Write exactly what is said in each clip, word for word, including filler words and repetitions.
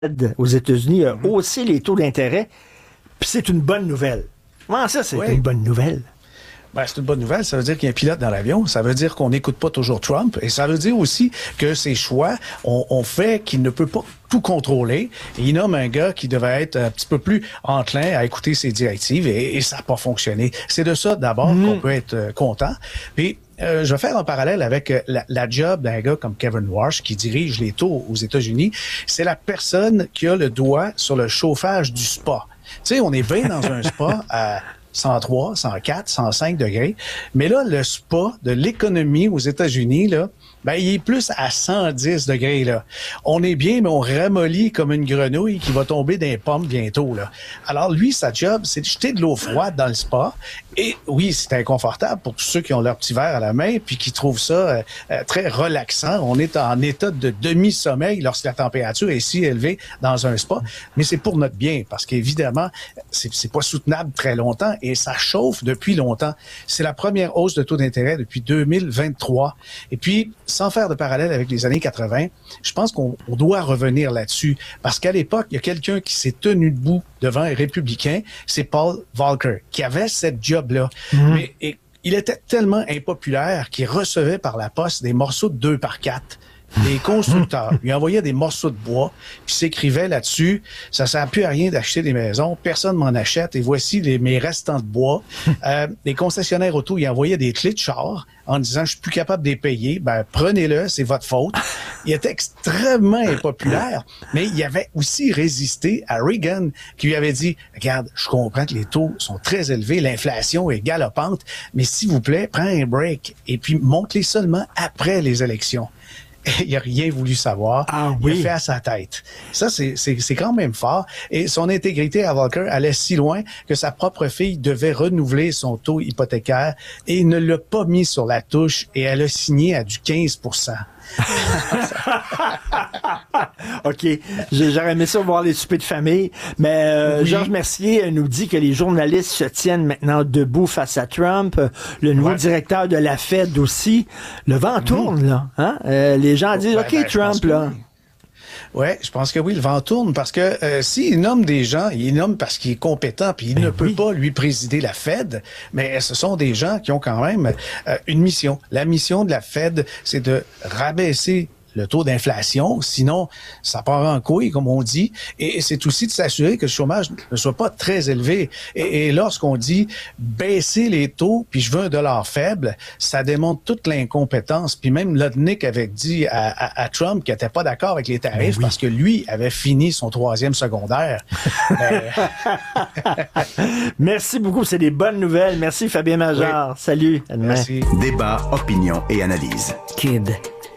aux États-Unis a haussé les taux d'intérêt, puis c'est une bonne nouvelle. Comment ça, c'est oui. une bonne nouvelle? Ben, c'est une bonne nouvelle. Ça veut dire qu'il y a un pilote dans l'avion. Ça veut dire qu'on n'écoute pas toujours Trump. Et ça veut dire aussi que ses choix ont, ont fait qu'il ne peut pas tout contrôler. Et il nomme un gars qui devait être un petit peu plus enclin à écouter ses directives et, et ça n'a pas fonctionné. C'est de ça, d'abord, mmh. qu'on peut être euh, content. Puis, euh, je vais faire un parallèle avec euh, la, la job d'un gars comme Kevin Warsh qui dirige les taux aux États-Unis. C'est la personne qui a le doigt sur le chauffage du spa. Tu sais, on est bien dans un spa à cent trois, cent quatre, cent cinq degrés. Mais là, le spa de l'économie aux États-Unis, là, ben, il est plus à cent dix degrés, là. On est bien, mais on ramollit comme une grenouille qui va tomber dans les pommes bientôt, là. Alors, lui, sa job, c'est de jeter de l'eau froide dans le spa. Et oui, c'est inconfortable pour tous ceux qui ont leur petit verre à la main puis qui trouvent ça euh, euh, très relaxant. On est en état de demi-sommeil lorsque la température est si élevée dans un spa. Mais c'est pour notre bien parce qu'évidemment, c'est, c'est pas soutenable très longtemps et ça chauffe depuis longtemps. C'est la première hausse de taux d'intérêt depuis deux mille vingt-trois. Et puis, sans faire de parallèle avec les années quatre-vingts, je pense qu'on on doit revenir là-dessus. Parce qu'à l'époque, il y a quelqu'un qui s'est tenu debout devant un républicain, c'est Paul Volcker, qui avait cette job-là. Mmh. Mais et, il était tellement impopulaire qu'il recevait par la poste des morceaux de deux par quatre. Les constructeurs lui envoyaient des morceaux de bois, puis s'écrivaient là-dessus, ça ne sert plus à rien d'acheter des maisons, personne m'en achète, et voici les, mes restants de bois. Euh, les concessionnaires auto, ils envoyaient des clés de char en disant, je suis plus capable de les payer, ben prenez-le, c'est votre faute. Il était extrêmement impopulaire, mais il avait aussi résisté à Reagan, qui lui avait dit, regarde, je comprends que les taux sont très élevés, l'inflation est galopante, mais s'il vous plaît, prends un break, et puis monte-les seulement après les élections. Il n'a rien voulu savoir. Ah, oui. Il a fait à sa tête. Ça, c'est, c'est, c'est quand même fort. Et son intégrité à Volcker allait si loin que sa propre fille devait renouveler son taux hypothécaire et il ne l'a pas mis sur la touche et elle a signé à du quinze pour cent. OK. J'aurais aimé ça voir les soupers de famille. Mais euh, oui. Georges Mercier nous dit que les journalistes se tiennent maintenant debout face à Trump. Le nouveau ouais. directeur de la Fed aussi. Le vent mmh. tourne, là. Hein? Euh, les gens disent, ben, OK, ben, Trump, là. Oui. Oui, je pense que oui, le vent tourne parce que euh, s'il nomme des gens, il nomme parce qu'il est compétent puis il ben ne oui. peut pas, lui, présider la Fed, mais ce sont des gens qui ont quand même euh, une mission. La mission de la Fed, c'est de rabaisser le taux d'inflation, sinon ça part en couille, comme on dit, et c'est aussi de s'assurer que le chômage ne soit pas très élevé. Et, et lorsqu'on dit baisser les taux, puis je veux un dollar faible, ça démontre toute l'incompétence. Puis même Lodnick avait dit à, à, à Trump qu'il n'était pas d'accord avec les tarifs oui. parce que lui avait fini son troisième secondaire. Merci beaucoup, c'est des bonnes nouvelles. Merci Fabien Major. Oui. Salut. Merci. Débat, opinion et analyse. Kid.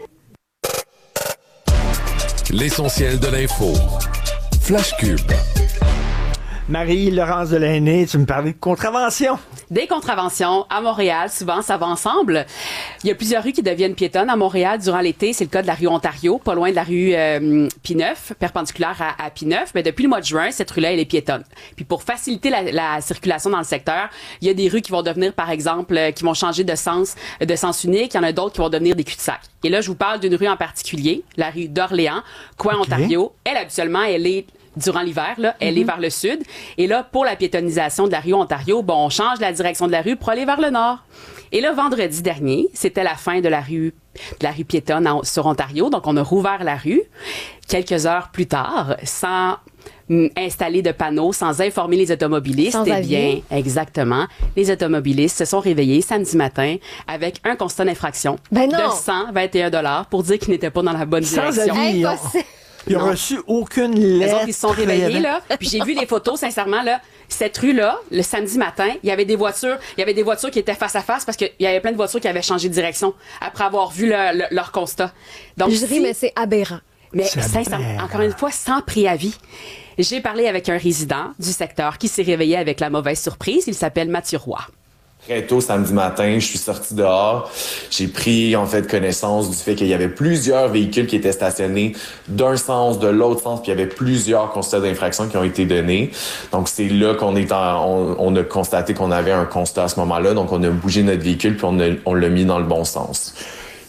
L'essentiel de l'info. Flash Cube. Marie-Laurence Delaunay, tu me parlais de contravention. Des contraventions à Montréal, souvent ça va ensemble. Il y a plusieurs rues qui deviennent piétonnes à Montréal durant l'été. C'est le cas de la rue Ontario, pas loin de la rue euh, P-neuf, perpendiculaire à, à P-neuf. Mais depuis le mois de juin, cette rue-là, elle est piétonne. Puis pour faciliter la, la circulation dans le secteur, il y a des rues qui vont devenir, par exemple, euh, qui vont changer de sens, de sens unique. Il y en a d'autres qui vont devenir des cul-de-sac. Et là, je vous parle d'une rue en particulier, la rue d'Orléans, coin okay. Ontario. Elle, habituellement, elle est durant l'hiver, là, elle mm-hmm. est vers le sud. Et là, pour la piétonnisation de la rue Ontario, bon, on change la direction de la rue pour aller vers le nord. Et là, vendredi dernier, c'était la fin de la rue, de la rue piétonne en, sur Ontario. Donc, on a rouvert la rue quelques heures plus tard, sans mm, installer de panneaux, sans informer les automobilistes. Sans eh bien, exactement. Les automobilistes se sont réveillés samedi matin avec un constat d'infraction ben de cent vingt et un dollars pour dire qu'ils n'étaient pas dans la bonne sans direction. Avis, Impossible. Ils ont reçu aucune lettre. Les autres, ils se sont réveillés, là. Puis j'ai vu les photos, sincèrement, là. Cette rue-là, le samedi matin, il y avait des voitures, il y avait des voitures qui étaient face à face parce qu'il y avait plein de voitures qui avaient changé de direction après avoir vu le, le, leur constat. Donc, je dirais, si, mais c'est aberrant. Mais c'est sincèrement, aberrant. encore une fois, sans préavis. J'ai parlé avec un résident du secteur qui s'est réveillé avec la mauvaise surprise. Il s'appelle Mathieu Roy. Très tôt samedi matin, je suis sorti dehors. J'ai pris en fait connaissance du fait qu'il y avait plusieurs véhicules qui étaient stationnés d'un sens, de l'autre sens, puis il y avait plusieurs constats d'infraction qui ont été donnés. Donc c'est là qu'on est en, on, on a constaté qu'on avait un constat à ce moment-là. Donc on a bougé notre véhicule puis on, a, on l'a mis dans le bon sens.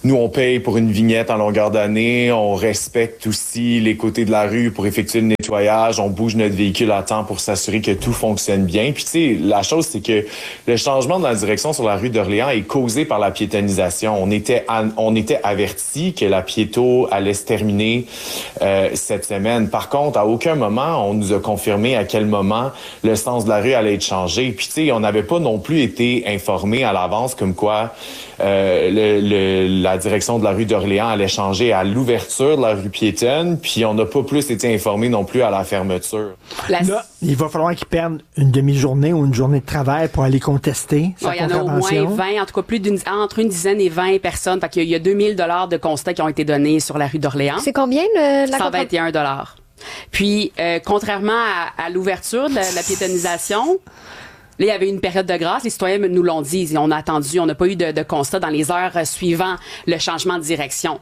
nous, on paye pour une vignette en longueur d'année. On respecte aussi les côtés de la rue pour effectuer le nettoyage. On bouge notre véhicule à temps pour s'assurer que tout fonctionne bien. Puis, tu sais, la chose, c'est que le changement de la direction sur la rue d'Orléans est causé par la piétonisation. On était, on était averti que la piéto allait se terminer euh, cette semaine. Par contre, à aucun moment, on nous a confirmé à quel moment le sens de la rue allait être changé. Puis, tu sais, on n'avait pas non plus été informé à l'avance comme quoi euh, le, le, la direction de la rue d'Orléans allait changer à l'ouverture de la rue piétonne. Puis, on n'a pas plus été informé non plus à la fermeture. La... Là, il va falloir qu'ils perdent une demi-journée ou une journée de travail pour aller contester sa ouais, il y en a au moins vingt, en tout cas plus d'une, entre une dizaine et vingt personnes. Fait qu'il y a deux mille dollars de constats qui ont été donnés sur la rue d'Orléans. C'est combien le, la cent vingt et un dollars. Puis, euh, contrairement à, à l'ouverture de la, la piétonisation, là, il y avait une période de grâce. Les citoyens nous l'ont dit. On a attendu. On n'a pas eu de, de constat dans les heures suivant le changement de direction.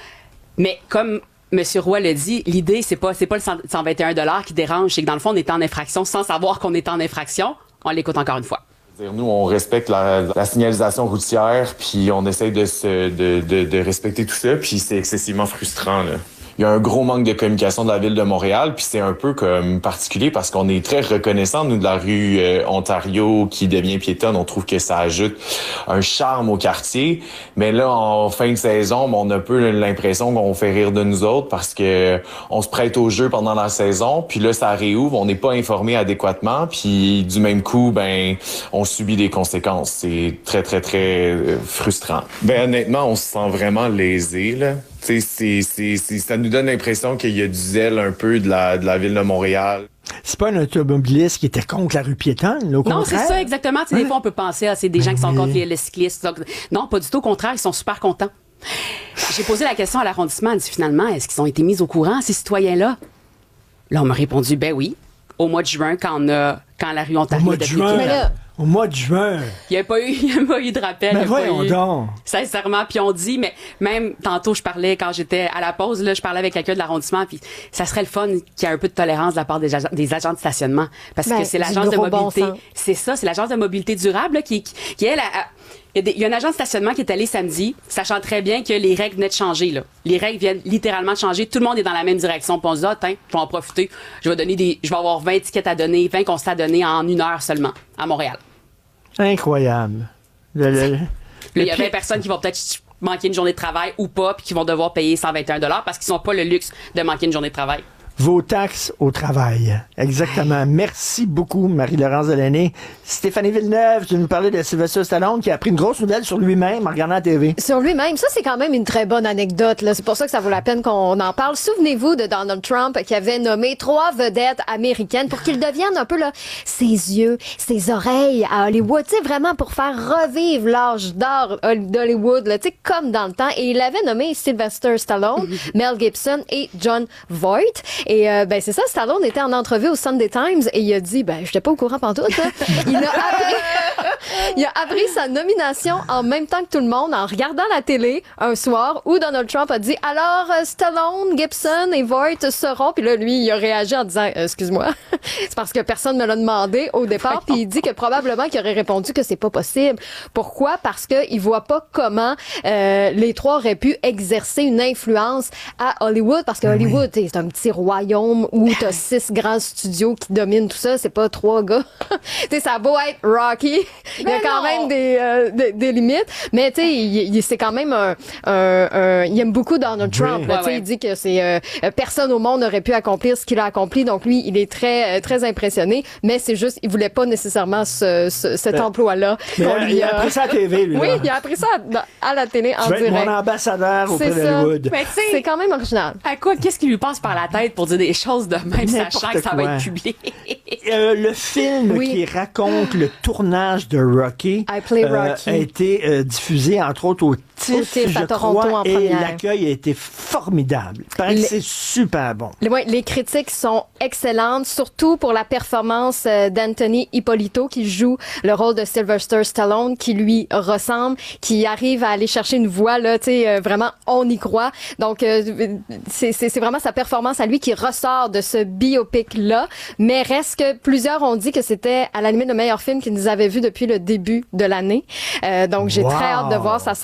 Mais comme M. Roy l'a dit, l'idée, c'est pas, c'est pas le cent vingt et un dollars qui dérange. C'est que dans le fond, on est en infraction sans savoir qu'on est en infraction. On l'écoute encore une fois. Nous, on respecte la, la signalisation routière, puis on essaye de, se, de, de, de respecter tout ça, puis c'est excessivement frustrant, là. Il y a un gros manque de communication de la Ville de Montréal, puis c'est un peu comme particulier parce qu'on est très reconnaissant, nous, de la rue euh, Ontario qui devient piétonne. On trouve que ça ajoute un charme au quartier. Mais là, en fin de saison, on a un peu l'impression qu'on fait rire de nous autres parce que on se prête au jeu pendant la saison, puis là, ça réouvre, on n'est pas informé adéquatement, puis du même coup, ben, on subit des conséquences. C'est très, très, très euh, frustrant. Ben, honnêtement, on se sent vraiment lésé, là. C'est, c'est, c'est, c'est, ça nous donne l'impression qu'il y a du zèle un peu de la, de la Ville de Montréal. C'est pas un automobiliste qui était contre la rue piétonne, là, au non, contraire. c'est ça, exactement. Tu sais, des fois, on peut penser à c'est des ben gens qui sont oui. contre les, les cyclistes. Donc, non, pas du tout. Au contraire, ils sont super contents. J'ai posé la question à l'arrondissement. Elle dit, finalement, est-ce qu'ils ont été mis au courant, ces citoyens-là? Là, on m'a répondu, ben oui. Au mois de juin, quand, on a, quand la rue Ontario... Au mois de juin? Mais là, Au mois de juin. Il n'y a pas eu, il y a pas eu de rappel. Mais il y a voyons pas eu, donc. Sincèrement, puis on dit, mais même tantôt, je parlais, quand j'étais à la pause, là, je parlais avec quelqu'un de l'arrondissement, puis ça serait le fun qu'il y ait un peu de tolérance de la part des, agents, des agents de stationnement. Parce ben, que c'est l'agence de mobilité. Bon c'est ça, c'est l'agence de mobilité durable, là, qui, qui, qui est la, il y, a des, il y a un agent de stationnement qui est allé samedi, sachant très bien que les règles venaient de changer, là. Les règles viennent littéralement de changer. Tout le monde est dans la même direction. Puis on se dit, ah, tiens, je vais en profiter. Je vais donner des, je vais avoir vingt tickets à donner, vingt constats à donner en une heure seulement, à Montréal. Incroyable. Le, le, Là, il y a puis- vingt personnes qui vont peut-être manquer une journée de travail ou pas, puis qui vont devoir payer cent vingt et un dollars parce qu'ils n'ont pas le luxe de manquer une journée de travail. Vos taxes au travail. Exactement. Merci beaucoup, Marie-Laurence Delaney. Stéphanie Villeneuve, tu nous parlais de Sylvester Stallone qui a appris une grosse nouvelle sur lui-même en regardant la T V. sur lui-même, ça, c'est quand même une très bonne anecdote, là. C'est pour ça que ça vaut la peine qu'on en parle. Souvenez-vous de Donald Trump qui avait nommé trois vedettes américaines pour qu'ils deviennent un peu, là, ses yeux, ses oreilles à Hollywood. Tu sais, vraiment pour faire revivre l'âge d'or d'Hollywood, là, tu sais, comme dans le temps. Et il avait nommé Sylvester Stallone, Mel Gibson et Jon Voight. Et euh, ben c'est ça, Stallone était en entrevue au Sunday Times et il a dit, ben j'étais pas au courant pantoute. Hein. Il a appris, il a appris sa nomination en même temps que tout le monde en regardant la télé un soir où Donald Trump a dit, alors euh, Stallone, Gibson et Voight seront. Puis là lui il a réagi en disant, euh, excuse-moi, c'est parce que personne me l'a demandé au départ. Puis il dit que probablement qu'il aurait répondu que c'est pas possible. Pourquoi? Parce que il voit pas comment euh, les trois auraient pu exercer une influence à Hollywood parce que Hollywood oui. c'est un petit royaume où t'as six grands studios qui dominent tout ça, c'est pas trois gars. Tu sais, ça a beau être Rocky, il y a quand même des, euh, des, des limites, mais tu sais, c'est quand même un, un, un, il aime beaucoup Donald Trump. Oui. Là, Ouais, ouais. Il dit que c'est euh, personne au monde n'aurait pu accomplir ce qu'il a accompli, donc lui, il est très très impressionné, mais c'est juste, il voulait pas nécessairement ce, ce, cet ben, emploi-là. Mais il, il a appris ça à la T V, lui. Oui, là. il a appris ça à, à la télé en Je vais être direct. mon ambassadeur auprès C'est ça. d'Hollywood. Mais tu sais, C'est quand même original. à quoi, qu'est-ce qui lui passe par la tête pour dire des choses de même, N'importe sachant que ça quoi. va être publié? Euh, le film Oui. qui raconte le tournage de Rocky, I Play Rocky. a été euh, diffusé entre autres au T I F, Au T I F je à Toronto crois, en et première. l'accueil a été formidable. Il paraît Les- que c'est super bon. Les, ouais, les critiques sont excellentes, surtout pour la performance euh, d'Anthony Ippolito qui joue le rôle de Sylvester Stallone, qui lui ressemble, qui arrive à aller chercher une voix là, tu sais, euh, vraiment on y croit. Donc euh, c'est c'est c'est vraiment sa performance à lui qui ressort de ce biopic là. Mais reste que plusieurs ont dit que c'était à la limite le meilleur film qu'ils nous avaient vu depuis le début de l'année. Euh, donc j'ai Wow. très hâte de voir, ça sort euh, au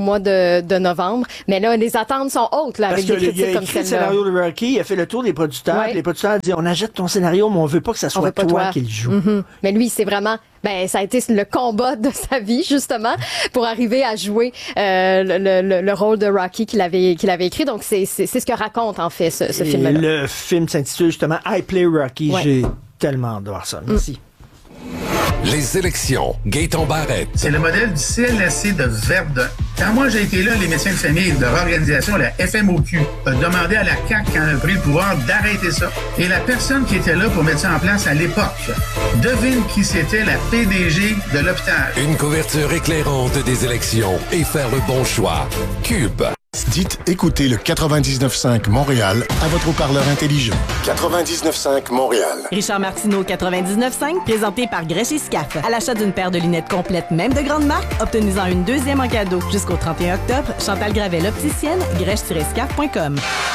mois de, de novembre. Mais là, les attentes sont hautes, là, Parce avec des que critiques il a comme écrit le celle-là. scénario de Rocky, il a fait le tour des producteurs, Ouais. puis les producteurs ont dit, on achète ton scénario, mais on veut pas que ça On soit veut pas toi, toi. qui le joue. Mhm. Mais lui, c'est vraiment, ben, ça a été le combat de sa vie, justement, pour arriver à jouer euh, le, le, le rôle de Rocky qu'il avait, qu'il avait écrit. Donc, c'est, c'est, c'est ce que raconte, en fait, ce, ce Et film-là. le film s'intitule justement I Play Rocky. Ouais. J'ai tellement hâte de voir ça. Merci. Les élections. Gaëtan Barrette. C'est le modèle du C L S C de Verdun. Quand moi j'ai été là, les médecins de famille de l'organisation, la F M O Q, a demandé à la C A Q, quand elle a pris le pouvoir, d'arrêter ça. Et la personne qui était là pour mettre ça en place à l'époque, devine qui c'était la P D G de l'hôpital. Une couverture éclairante des élections et faire le bon choix. Cube. Dites écoutez le quatre-vingt-dix-neuf cinq Montréal à votre haut-parleur intelligent. quatre-vingt-dix-neuf cinq Montréal. Richard Martineau, quatre-vingt-dix-neuf cinq, présenté par Grèche et Scaf. À l'achat d'une paire de lunettes complètes, même de grande marque, obtenez-en une deuxième en cadeau. Jusqu'au trente et un octobre, Chantal Gravel, opticienne, grèche tiret scaf point com.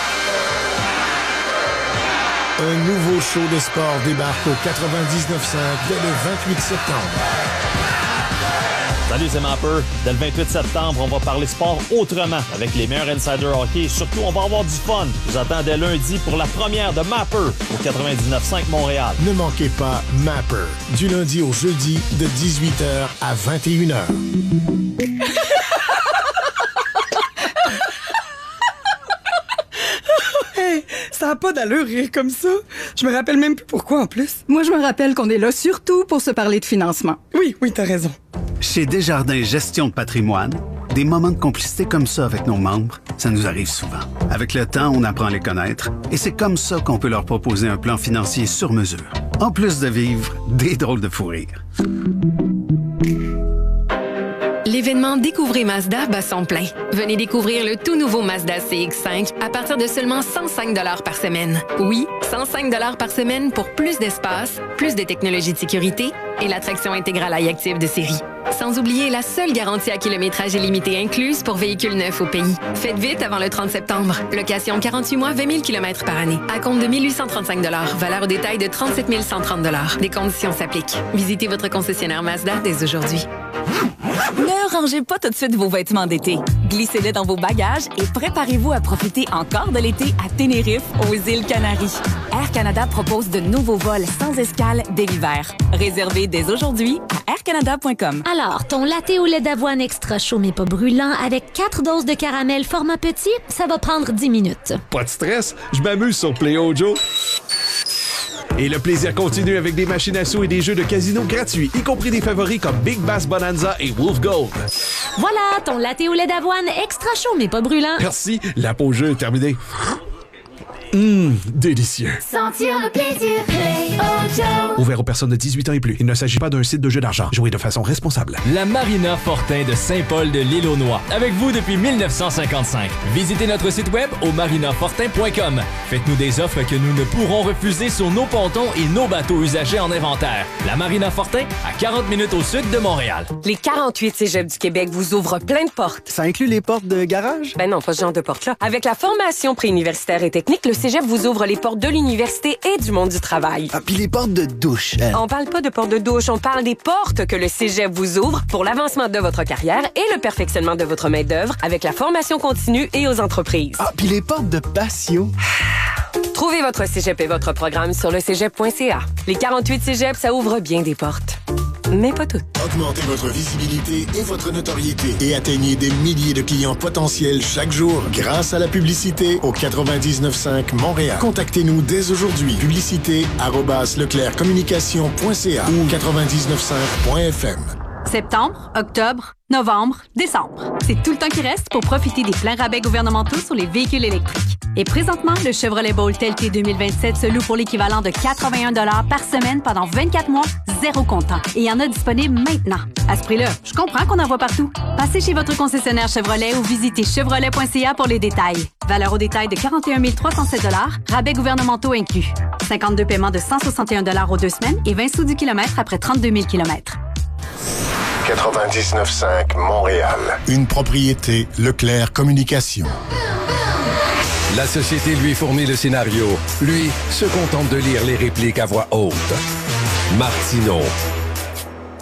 Un nouveau show de sport débarque au quatre-vingt-dix-neuf cinq dès le vingt-huit septembre. Salut, c'est Mapper. Dès le vingt-huit septembre, on va parler sport autrement avec les meilleurs insiders hockey et surtout, on va avoir du fun. Je vous attends dès lundi pour la première de Mapper au quatre-vingt-dix-neuf cinq Montréal. Ne manquez pas Mapper, du lundi au jeudi de dix-huit heures à vingt et une heures. Hey, ça n'a pas d'allure rire comme ça. Je me rappelle même plus pourquoi en plus. Moi, je me rappelle qu'on est là surtout pour se parler de financement. Oui, oui, t'as raison. Chez Desjardins Gestion de patrimoine, des moments de complicité comme ça avec nos membres, ça nous arrive souvent. Avec le temps, on apprend à les connaître et c'est comme ça qu'on peut leur proposer un plan financier sur mesure. En plus de vivre des drôles de fou rire. L'événement Découvrez Mazda bat son plein. Venez découvrir le tout nouveau Mazda C X cinq à partir de seulement cent cinq dollars par semaine. Oui, cent cinq dollars par semaine pour plus d'espace, plus de technologies de sécurité et l'attraction intégrale iActive de série. Sans oublier la seule garantie à kilométrage illimité incluse pour véhicules neufs au pays. Faites vite avant le trente septembre. Location quarante-huit mois, vingt mille kilomètres par année. À compte de mille huit cent trente-cinq dollars. Valeur au détail de trente-sept mille cent trente dollars. Des conditions s'appliquent. Visitez votre concessionnaire Mazda dès aujourd'hui. Ne rangez pas tout de suite vos vêtements d'été. Glissez-les dans vos bagages et préparez-vous à profiter encore de l'été à Tenerife, aux îles Canaries. Air Canada propose de nouveaux vols sans escale dès l'hiver. Réservez dès aujourd'hui à air canada point com. Alors, ton latte au lait d'avoine extra chaud mais pas brûlant avec quatre doses de caramel format petit, ça va prendre dix minutes. Pas de stress, je m'amuse sur Play Ojo. Et le plaisir continue avec des machines à sous et des jeux de casino gratuits, y compris des favoris comme Big Bass Bonanza et Wolf Gold. Voilà, ton latte au lait d'avoine extra chaud mais pas brûlant. Merci, la pause jeu est terminée. Hum, délicieux. Sentir le plaisir, Play Ojo. Ouvert aux personnes de dix-huit ans et plus. Il ne s'agit pas d'un site de jeu d'argent. Jouez de façon responsable. La Marina Fortin de Saint-Paul de l'Île-aux-Noix. Avec vous depuis mille neuf cent cinquante-cinq. Visitez notre site web au marina fortin point com. Faites-nous des offres que nous ne pourrons refuser sur nos pontons et nos bateaux usagés en inventaire. La Marina Fortin, à quarante minutes au sud de Montréal. Les quarante-huit cégeps du Québec vous ouvrent plein de portes. Ça inclut les portes de garage? Ben non, pas ce genre de portes-là. Avec la formation préuniversitaire et technique, le cégep vous ouvre les portes de l'université et du monde du travail. Ah, puis les portes de douche. Hein? On parle pas de portes de douche, on parle des portes que le cégep vous ouvre pour l'avancement de votre carrière et le perfectionnement de votre main-d'œuvre avec la formation continue et aux entreprises. Ah, puis les portes de patio. Trouvez votre cégep et votre programme sur le cégep point c a. Les quarante-huit cégeps, ça ouvre bien des portes. Mais pas toutes. Augmentez votre visibilité et votre notoriété et atteignez des milliers de clients potentiels chaque jour grâce à la publicité au quatre-vingt-dix-neuf cinq Montréal. Contactez-nous dès aujourd'hui. Publicité arobase leclerc communication point c a ou quatre-vingt-dix-neuf cinq point f m. Septembre, octobre, novembre, décembre. C'est tout le temps qui reste pour profiter des pleins rabais gouvernementaux sur les véhicules électriques. Et présentement, le Chevrolet Bolt L T deux mille vingt-sept se loue pour l'équivalent de quatre-vingt-un dollars par semaine pendant vingt-quatre mois, zéro comptant. Et il y en a disponible maintenant. À ce prix-là, je comprends qu'on en voit partout. Passez chez votre concessionnaire Chevrolet ou visitez chevrolet point c a pour les détails. Valeur au détail de quarante et un mille trois cent sept dollars, rabais gouvernementaux inclus. cinquante-deux paiements de cent soixante et un dollars aux deux semaines et vingt sous du kilomètre après trente-deux mille kilomètres. quatre-vingt-dix-neuf cinq Montréal. Une propriété Leclerc Communication. La société lui fournit le scénario. Lui se contente de lire les répliques à voix haute. Martineau.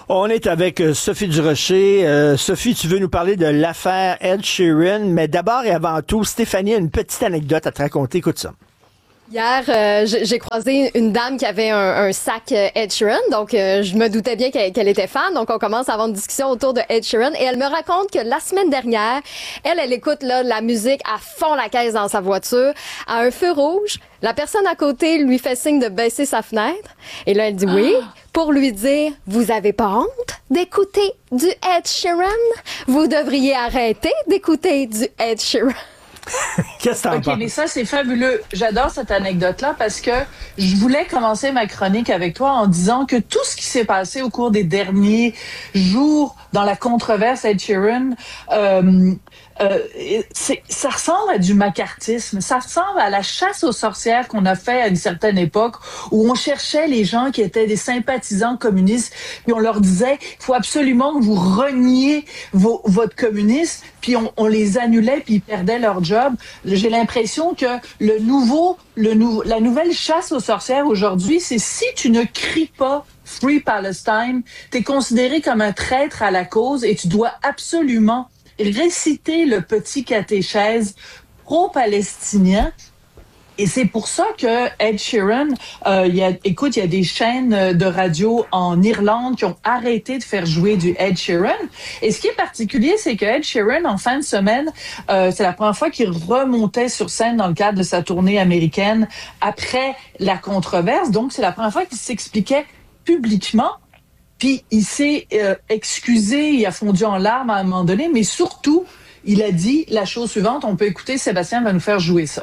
On est avec euh, Sophie Durocher. Euh, Sophie, tu veux nous parler de l'affaire Ed Sheeran, mais d'abord et avant tout, Stéphanie a une petite anecdote à te raconter. Écoute ça. Hier, euh, j'ai croisé une dame qui avait un, un sac Ed Sheeran, donc euh, je me doutais bien qu'elle, qu'elle était fan. Donc on commence à avoir une discussion autour de Ed Sheeran et elle me raconte que la semaine dernière, elle, elle écoute là la musique à fond la caisse dans sa voiture, à un feu rouge. La personne à côté lui fait signe de baisser sa fenêtre et là elle dit oui pour lui dire vous avez pas honte d'écouter du Ed Sheeran? Vous devriez arrêter d'écouter du Ed Sheeran. Qu'est-ce que t'en OK, penses? mais ça, c'est fabuleux. J'adore cette anecdote-là parce que je voulais commencer ma chronique avec toi en disant que tout ce qui s'est passé au cours des derniers jours dans la controverse Ed Sheeran, euh, euh, c'est, ça ressemble à du macartisme. Ça ressemble à la chasse aux sorcières qu'on a fait à une certaine époque où on cherchait les gens qui étaient des sympathisants communistes puis on leur disait il faut absolument que vous reniez vos, votre communisme puis on, on les annulait puis ils perdaient leur job. J'ai l'impression que le nouveau, le nou, la nouvelle chasse aux sorcières aujourd'hui, c'est si tu ne cries pas Free Palestine, t'es considéré comme un traître à la cause et tu dois absolument réciter le petit catéchèse pro-palestinien. Et c'est pour ça que Ed Sheeran, euh, il y a, écoute, il y a des chaînes de radio en Irlande qui ont arrêté de faire jouer du Ed Sheeran. Et ce qui est particulier, c'est que Ed Sheeran, en fin de semaine, euh, c'est la première fois qu'il remontait sur scène dans le cadre de sa tournée américaine après la controverse. Donc, c'est la première fois qu'il s'expliquait publiquement. Puis, il s'est euh, excusé, il a fondu en larmes à un moment donné, mais surtout, il a dit la chose suivante. On peut écouter, Sébastien va nous faire jouer ça.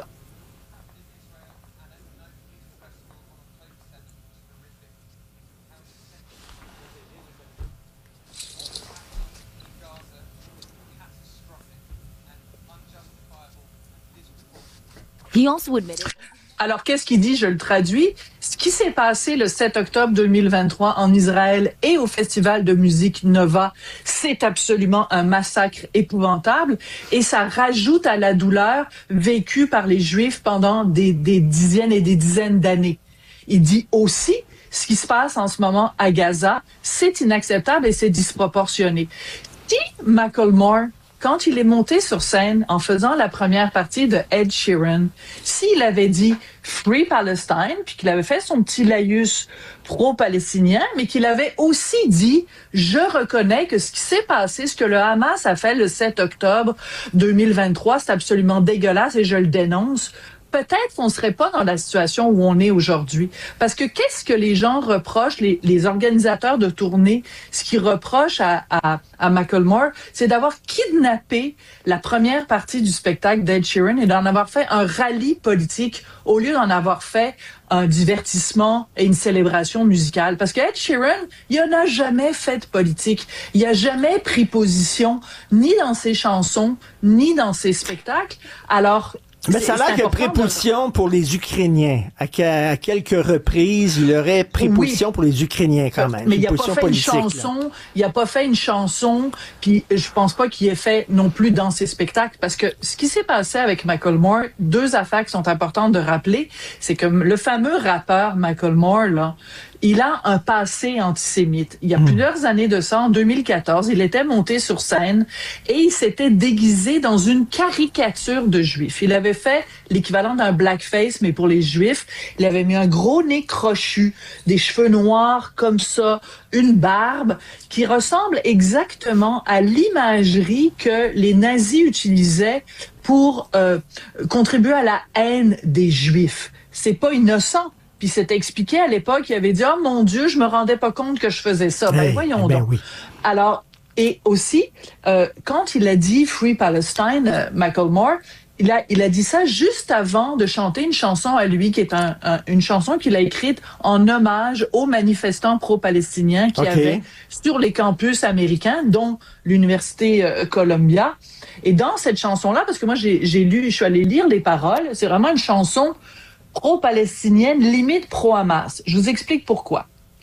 Alors, qu'est-ce qu'il dit? Je le traduis. Ce qui s'est passé le sept octobre deux mille vingt-trois en Israël et au Festival de musique Nova, c'est absolument un massacre épouvantable et ça rajoute à la douleur vécue par les Juifs pendant des, des dizaines et des dizaines d'années. Il dit aussi ce qui se passe en ce moment à Gaza, c'est inacceptable et c'est disproportionné. Si Macklemore, quand il est monté sur scène en faisant la première partie de Ed Sheeran, s'il avait dit Free Palestine, puis qu'il avait fait son petit laïus pro-palestinien, mais qu'il avait aussi dit je reconnais que ce qui s'est passé, ce que le Hamas a fait le sept octobre deux mille vingt-trois, c'est absolument dégueulasse et je le dénonce. Peut-être qu'on serait pas dans la situation où on est aujourd'hui. Parce que qu'est-ce que les gens reprochent, les, les organisateurs de tournée, ce qu'ils reprochent à, à, à Macklemore, c'est d'avoir kidnappé la première partie du spectacle d'Ed Sheeran et d'en avoir fait un rallye politique au lieu d'en avoir fait un divertissement et une célébration musicale. Parce que Ed Sheeran, il en a jamais fait de politique. Il a jamais pris position, ni dans ses chansons, ni dans ses spectacles. Alors, mais ça a l'air qu'il a pris position pour les Ukrainiens. À, que, à quelques reprises, il aurait pris oui. position pour les Ukrainiens quand même. Mais il n'a pas fait politique, une chanson. Il n'a pas fait une chanson. Puis je pense pas qu'il ait fait non plus dans ses spectacles. Parce que ce qui s'est passé avec Macklemore, deux affaires qui sont importantes de rappeler, c'est que le fameux rappeur Macklemore, là, il a un passé antisémite. Il y a mmh. plusieurs années de ça, en deux mille quatorze, il était monté sur scène et il s'était déguisé dans une caricature de juif. Il avait fait l'équivalent d'un blackface, mais pour les juifs. Il avait mis un gros nez crochu, des cheveux noirs comme ça, une barbe qui ressemble exactement à l'imagerie que les nazis utilisaient pour euh, contribuer à la haine des juifs. C'est pas innocent. Puis c'était expliqué à l'époque, il avait dit « Oh mon Dieu, je me rendais pas compte que je faisais ça. Hey, » Ben voyons ben donc. Oui. Alors, et aussi, euh, quand il a dit « Free Palestine euh, », Macklemore, il a, il a dit ça juste avant de chanter une chanson à lui, qui est un, un, une chanson qu'il a écrite en hommage aux manifestants pro-palestiniens qui okay. avaient sur les campus américains, dont l'Université euh, Columbia. Et dans cette chanson-là, parce que moi j'ai, j'ai lu, je suis allée lire les paroles, c'est vraiment une chanson pro-palestinienne, limite pro-Hamas. Je vous explique pourquoi.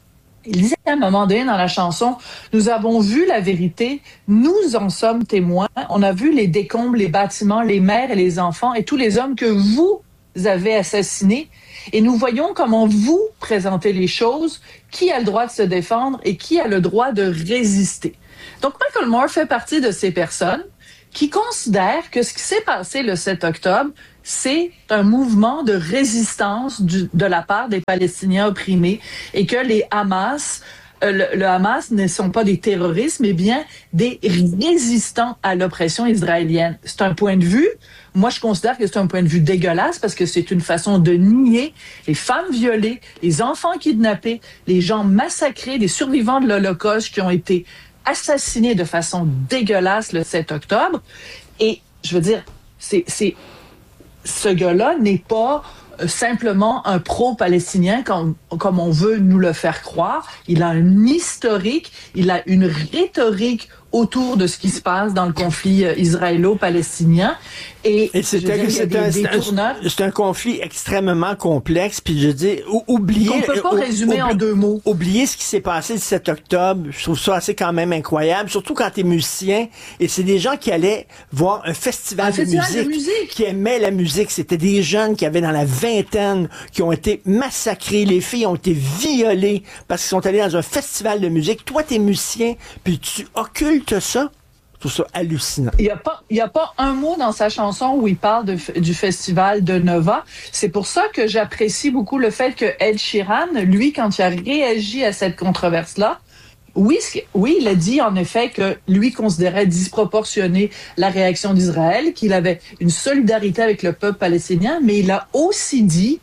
Il disait à un moment donné dans la chanson, « Nous avons vu la vérité, nous en sommes témoins, on a vu les décombres, les bâtiments, les mères et les enfants et tous les hommes que vous avez assassinés et nous voyons comment vous présentez les choses, qui a le droit de se défendre et qui a le droit de résister. Donc, Michael Moore fait partie de ces personnes qui considèrent que ce qui s'est passé le sept octobre, c'est un mouvement de résistance du, de la part des Palestiniens opprimés et que les Hamas, euh, le, le Hamas ne sont pas des terroristes, mais bien des résistants à l'oppression israélienne. C'est un point de vue, moi je considère que c'est un point de vue dégueulasse parce que c'est une façon de nier les femmes violées, les enfants kidnappés, les gens massacrés, les survivants de l'Holocauste qui ont été assassinés de façon dégueulasse le sept octobre. Et je veux dire, c'est... c'est ce gars-là n'est pas euh, simplement un pro-palestinien comme, comme on veut nous le faire croire. Il a un historique, il a une rhétorique autour de ce qui se passe dans le conflit euh, israélo-palestinien. Et, Et c'est, un, c'est, des, un, des c'est, un, c'est un conflit extrêmement complexe. Puis je dis, oubliez... On peut pas ou, résumer oubli, en deux mots. Oubliez ce qui s'est passé le sept octobre. Je trouve ça assez quand même incroyable. Surtout quand t'es musicien. Et c'est des gens qui allaient voir un festival, un de, festival musique, de musique, qui aimaient la musique. C'était des jeunes qui avaient dans la vingtaine, qui ont été massacrés. Les filles ont été violées parce qu'ils sont allés dans un festival de musique. Toi, t'es musicien, puis tu occultes ça. Je trouve ça hallucinant. Il n'y a pas, il y a pas un mot dans sa chanson où il parle de, du festival de Nova. C'est pour ça que j'apprécie beaucoup le fait que Ed Sheeran, lui, quand il a réagi à cette controverse-là, oui, oui, il a dit en effet que lui considérait disproportionner la réaction d'Israël, qu'il avait une solidarité avec le peuple palestinien, mais il a aussi dit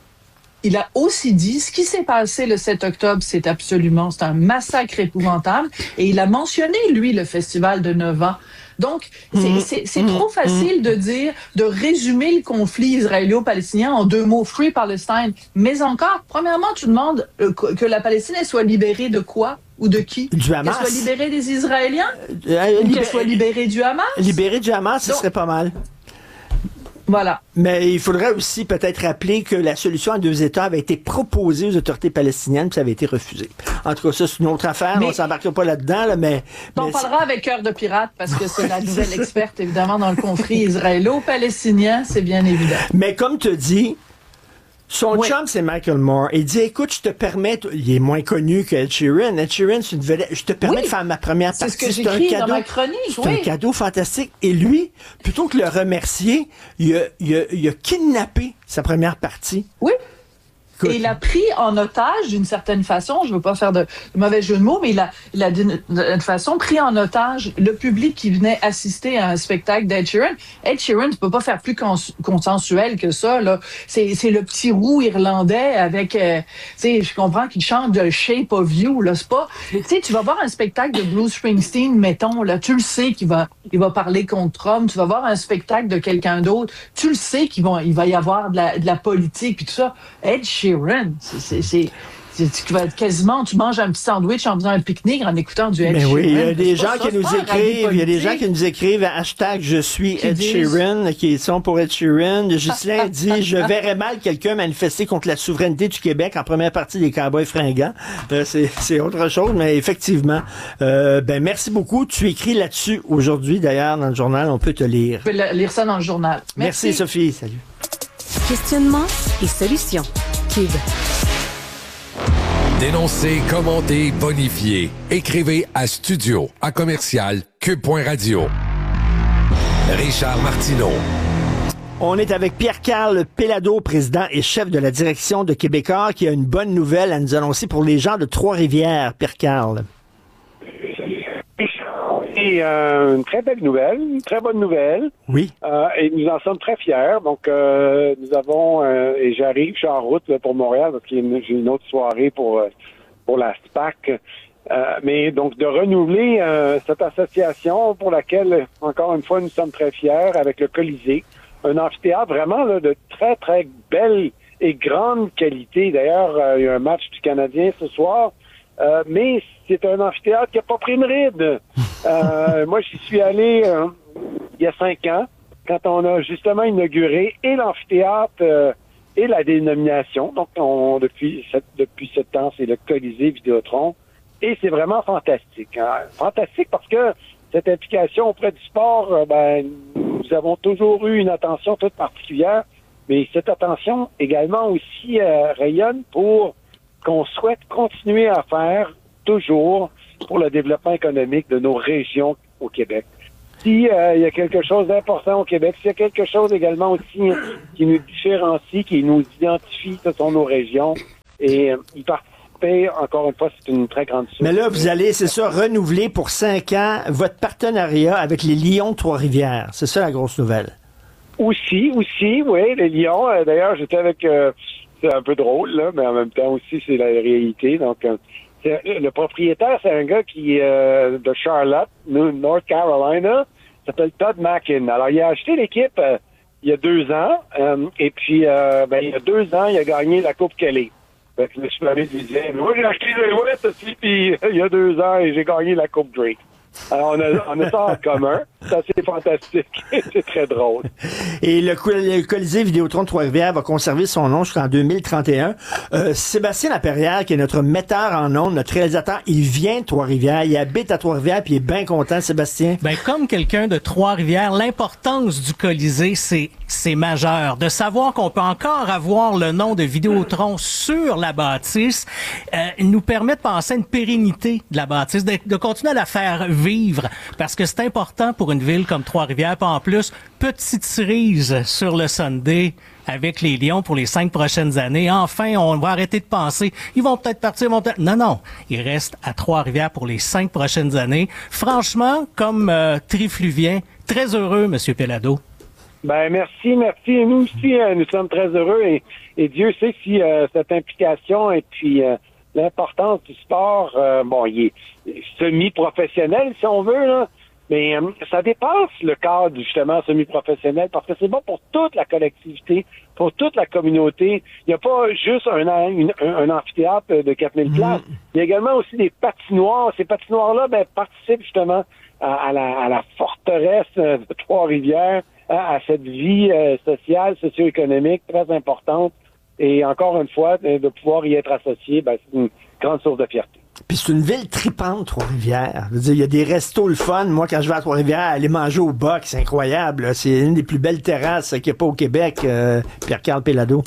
Il a aussi dit, ce qui s'est passé le sept octobre, c'est absolument, c'est un massacre épouvantable. Et il a mentionné, lui, le festival de Nova. Donc, c'est, mmh, c'est, c'est mmh, trop facile mmh. de dire, de résumer le conflit israélo-palestinien en deux mots, Free Palestine. Mais encore, premièrement, tu demandes euh, que la Palestine elle soit libérée de quoi ou de qui? Du Hamas. Qu'elle soit libérée des Israéliens? Euh, euh, ou libé- qu'elle soit libérée du Hamas? Libérée du Hamas, ce Donc, serait pas mal. Voilà. Mais il faudrait aussi peut-être rappeler que la solution à deux États avait été proposée aux autorités palestiniennes, puis ça avait été refusé. En tout cas, ça, c'est une autre affaire. Mais, on ne s'embarquera pas là-dedans, là, mais... On mais parlera avec Cœur de Pirate, parce que c'est la nouvelle experte, évidemment, dans le conflit israélo-palestinien, c'est bien évident. Mais comme tu dis, son oui. chum, c'est Michael Moore. Il dit, écoute, je te permets... Il est moins connu que Ed Sheeran. Ed Sheeran, c'est une vedette. Je te permets oui. de faire ma première c'est partie. C'est ce que j'écris dans ma chronique. C'est oui. un cadeau fantastique. Et lui, plutôt que de le remercier, il a, il a, il a kidnappé sa première partie. Oui. Et il a pris en otage, d'une certaine façon, je ne veux pas faire de, de mauvais jeu de mots, mais il a, il a d'une, d'une façon pris en otage le public qui venait assister à un spectacle d'Ed Sheeran. Ed Sheeran ne peut pas faire plus cons- consensuel que ça. Là. C'est, c'est le petit roux irlandais avec... Euh, tu sais, je comprends qu'il chante de Shape of You. Là, c'est pas... Tu sais, tu vas voir un spectacle de Bruce Springsteen, mettons, là, tu le sais qu'il va, il va parler contre Trump. Tu vas voir un spectacle de quelqu'un d'autre, tu le sais qu'il va, il va y avoir de la, de la politique puis tout ça. Ed Sheeran, C'est, c'est, c'est, c'est, tu vas quasiment, tu manges un petit sandwich en faisant un pique-nique en écoutant du Ed Mais Sheeran. oui, il y a des gens ça, qui nous écrivent, il y a des gens qui nous écrivent à hashtag je suis qui Ed disent... Sheeran, qui sont pour Ed Sheeran. Ghislain dit, je verrais mal quelqu'un manifester contre la souveraineté du Québec en première partie des Cowboys fringants. Euh, c'est, c'est autre chose, mais effectivement, euh, ben merci beaucoup. Tu écris là-dessus aujourd'hui, d'ailleurs, dans le journal, on peut te lire. Je peux lire ça dans le journal. Merci, merci Sophie, salut. Questionnement et solutions. Cube. Dénoncez, commentez, bonifiez. Écrivez à studio à commercial cube point radio. Richard Martineau. On est avec Pierre-Carl Péladeau, président et chef de la direction de Québécois, qui a une bonne nouvelle à nous annoncer pour les gens de Trois-Rivières. Pierre-Carl. Et euh, une très belle nouvelle, une très bonne nouvelle. Oui. Euh, et nous en sommes très fiers. Donc, euh, nous avons, euh, et j'arrive, je suis en route là, pour Montréal parce que j'ai une autre soirée pour euh, pour la SPAC. Euh, mais donc, de renouveler euh, cette association pour laquelle, encore une fois, nous sommes très fiers avec le Colisée. Un amphithéâtre vraiment là, de très, très belle et grande qualité. D'ailleurs, euh, il y a un match du Canadien ce soir. Euh, mais c'est un amphithéâtre qui n'a pas pris une ride. Euh, moi, j'y suis allé euh, il y a cinq ans, quand on a justement inauguré et l'amphithéâtre euh, et la dénomination. Donc, on, depuis, sept, depuis sept ans, c'est le Colisée Vidéotron. Et c'est vraiment fantastique. Hein? Fantastique parce que cette implication auprès du sport, euh, ben, nous avons toujours eu une attention toute particulière. mais cette attention également aussi euh, rayonne pour qu'on souhaite continuer à faire toujours pour le développement économique de nos régions au Québec. Si euh, il y a quelque chose d'important au Québec, s'il y a quelque chose également aussi qui nous différencie, qui nous identifie, ce sont nos régions. Et euh, y participer, encore une fois, c'est une très grande chose. Mais là, vous allez, c'est ça, renouveler pour cinq ans votre partenariat avec les Lions de Trois-Rivières. C'est ça la grosse nouvelle. Aussi, aussi, oui, les Lions. Euh, d'ailleurs, j'étais avec... Euh, c'est un peu drôle, là, mais en même temps aussi, c'est la réalité. Donc, euh, c'est, le propriétaire, c'est un gars qui euh, de Charlotte, North Carolina, s'appelle Todd Mackin. Alors, il a acheté l'équipe euh, il y a deux ans, euh, et puis, euh, ben, il y a deux ans, il a gagné la Coupe Kelly. Fait que le super lui disait, moi, j'ai acheté le West aussi, puis il y a deux ans, et j'ai gagné la Coupe Drake. Alors, on a, on a ça en commun. C'est assez fantastique. C'est très drôle. Et le, le Colisée Vidéotron de Trois-Rivières va conserver son nom jusqu'en deux mille trente et un. Euh, Sébastien Laperrière, qui est notre metteur en ondes, notre réalisateur, il vient de Trois-Rivières. Il habite à Trois-Rivières, puis il est bien content, Sébastien. Ben, comme quelqu'un de Trois-Rivières, l'importance du Colisée, c'est, c'est majeur. De savoir qu'on peut encore avoir le nom de Vidéotron sur la bâtisse, euh, nous permet de penser à une pérennité de la bâtisse, de, de continuer à la faire vivre, parce que c'est important pour une ville comme Trois-Rivières. Pas en plus, petite cerise sur le Sunday avec les Lions pour les cinq prochaines années. Enfin, on va arrêter de penser, ils vont peut-être partir, ils vont peut-être... Non, non, ils restent à Trois-Rivières pour les cinq prochaines années. Franchement, comme euh, trifluvien, très heureux, Monsieur Pelado. Ben merci, merci. Et nous aussi, euh, nous sommes très heureux et, et Dieu sait si euh, cette implication et puis euh, l'importance du sport, euh, bon, il est semi-professionnel, si on veut, là, mais euh, ça dépasse le cadre, justement, semi-professionnel, parce que c'est bon pour toute la collectivité, pour toute la communauté. Il n'y a pas juste un, une, un, un amphithéâtre de quatre mille places. Il y a également aussi des patinoires. Ces patinoires-là, ben, participent justement à, à, la, à la forteresse de Trois-Rivières, à, à cette vie euh, sociale, socio-économique très importante. Et encore une fois, de pouvoir y être associé, ben, c'est une grande source de fierté. Puis c'est une ville tripante, Trois-Rivières. Je veux dire, il y a des restos le fun. Moi, quand je vais à Trois-Rivières, aller manger au Boc, c'est incroyable. Là. C'est une des plus belles terrasses qu'il n'y a pas au Québec, euh, Pierre-Carl Pelado.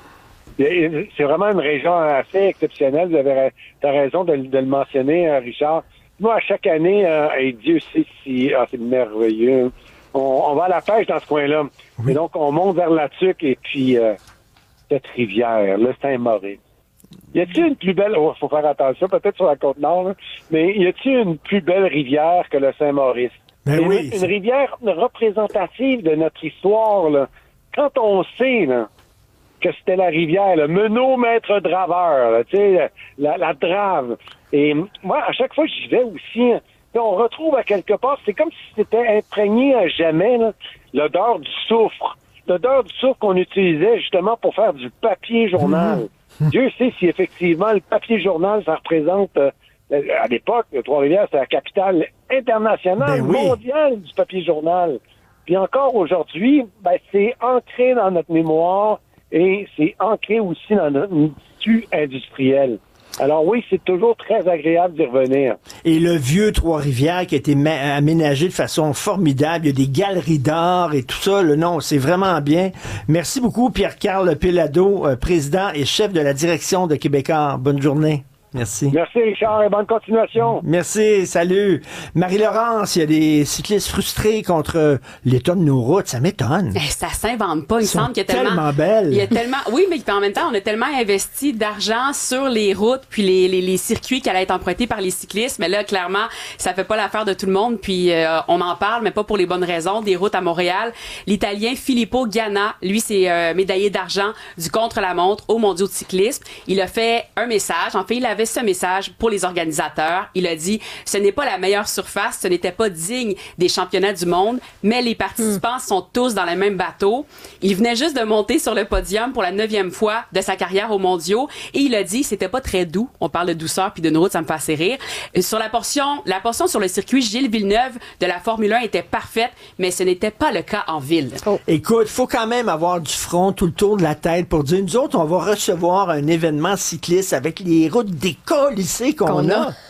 C'est vraiment une région assez exceptionnelle. Vous avez t'as raison de, de le mentionner, Richard. Moi, à chaque année, euh, et Dieu sait si ah, c'est merveilleux. On, on va à la pêche dans ce coin-là. Oui. Et donc, on monte vers la Tuque et puis euh, cette rivière, le Saint-Maurice. Y a-t-il une plus belle... Oh, faut faire attention, peut-être sur la Côte-Nord, là, mais y a-t-il une plus belle rivière que le Saint-Maurice? Ben une, oui. Une rivière représentative de notre histoire, là. Quand on sait, là, que c'était la rivière, le Menot maître draveur, tu sais, la, la drave. Et moi, à chaque fois que j'y vais aussi, on retrouve à quelque part, c'est comme si c'était imprégné à jamais, là, l'odeur du soufre. L'odeur du soufre qu'on utilisait justement pour faire du papier journal. Mmh. Dieu sait si effectivement le papier journal, ça représente, euh, à l'époque, Trois-Rivières, c'est la capitale internationale, ben oui. mondiale du papier journal. Puis encore aujourd'hui, ben, c'est ancré dans notre mémoire et c'est ancré aussi dans notre tissu industriel. Alors oui, c'est toujours très agréable d'y revenir. Et le vieux Trois-Rivières qui a été ma- aménagé de façon formidable, il y a des galeries d'art et tout ça, le nom, c'est vraiment bien. Merci beaucoup Pierre-Carl Pelado, euh, président et chef de la direction de Québécois. Bonne journée. Merci. Merci Richard et bonne continuation. Merci, salut. Marie-Laurence, il y a des cyclistes frustrés contre l'état de nos routes, ça m'étonne. Eh, ça s'invente pas, il me semble qu'il y a tellement... tellement belles. Il y a tellement oui, mais en même temps, on a tellement investi d'argent sur les routes puis les, les, les circuits qui allaient être empruntés par les cyclistes, mais là clairement, ça fait pas l'affaire de tout le monde puis euh, on en parle mais pas pour les bonnes raisons, des routes à Montréal. L'Italien Filippo Ganna, lui c'est euh, médaillé d'argent du contre-la-montre aux mondiaux de cyclisme. Il a fait un message, en fait, il avait ce message pour les organisateurs. Il a dit, ce n'est pas la meilleure surface, ce n'était pas digne des championnats du monde, mais les participants mm. sont tous dans le même bateau. Il venait juste de monter sur le podium pour la neuvième fois de sa carrière aux mondiaux et il a dit, c'était pas très doux. On parle de douceur puis d'une route, ça me fait assez rire. Sur la portion, la portion sur le circuit Gilles Villeneuve de la Formule un était parfaite, mais ce n'était pas le cas en ville. Oh. Écoute, faut quand même avoir du front tout le tour de la tête pour dire, nous autres, on va recevoir un événement cycliste avec les routes décollissées qu'on, qu'on a. a.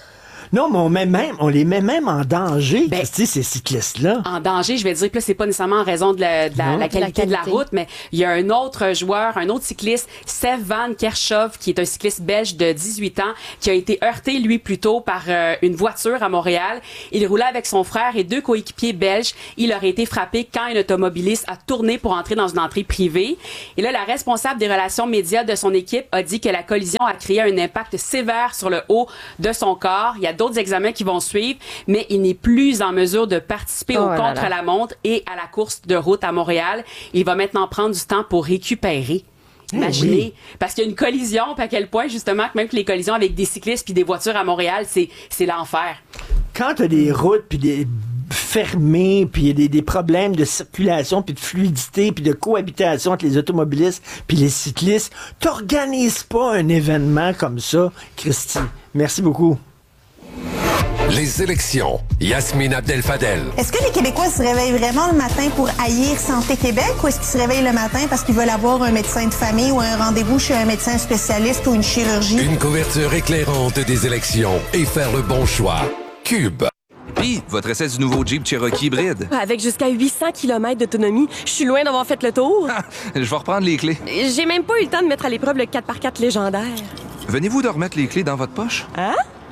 Non, mais on, met même, on les met même en danger, ben, Christy, ces cyclistes-là. En danger, je vais dire que là, c'est pas nécessairement en raison de la, de la, la, qualité, la qualité de la route, mais il y a un autre joueur, un autre cycliste, Sev Van Kershove, qui est un cycliste belge de dix-huit ans, qui a été heurté, lui, plus tôt par euh, une voiture à Montréal. Il roulait avec son frère et deux coéquipiers belges. Il aurait été frappé quand un automobiliste a tourné pour entrer dans une entrée privée. Et là, la responsable des relations médias de son équipe a dit que la collision a créé un impact sévère sur le haut de son corps. Il y a d'autres examens qui vont suivre, mais il n'est plus en mesure de participer oh au contre-la-montre et à la course de route à Montréal. Il va maintenant prendre du temps pour récupérer. Imaginez, oui. Parce qu'il y a une collision, puis à quel point, justement, que même que les collisions avec des cyclistes puis des voitures à Montréal, c'est, c'est l'enfer. Quand t'as des routes puis des fermées, puis il y a des, des problèmes de circulation, puis de fluidité, puis de cohabitation entre les automobilistes puis les cyclistes, t'organises pas un événement comme ça, Christy. Merci beaucoup. Les élections. Yasmine Abdel-Fadel. Est-ce que les Québécois se réveillent vraiment le matin pour haïr Santé Québec ou est-ce qu'ils se réveillent le matin parce qu'ils veulent avoir un médecin de famille ou un rendez-vous chez un médecin spécialiste ou une chirurgie? Une couverture éclairante des élections et faire le bon choix. Cube. Puis, votre essai du nouveau Jeep Cherokee hybride. Avec jusqu'à huit cents kilomètres d'autonomie, je suis loin d'avoir fait le tour. Ah, je vais reprendre les clés. J'ai même pas eu le temps de mettre à l'épreuve le quatre par quatre légendaire. Venez-vous de remettre les clés dans votre poche? Hein?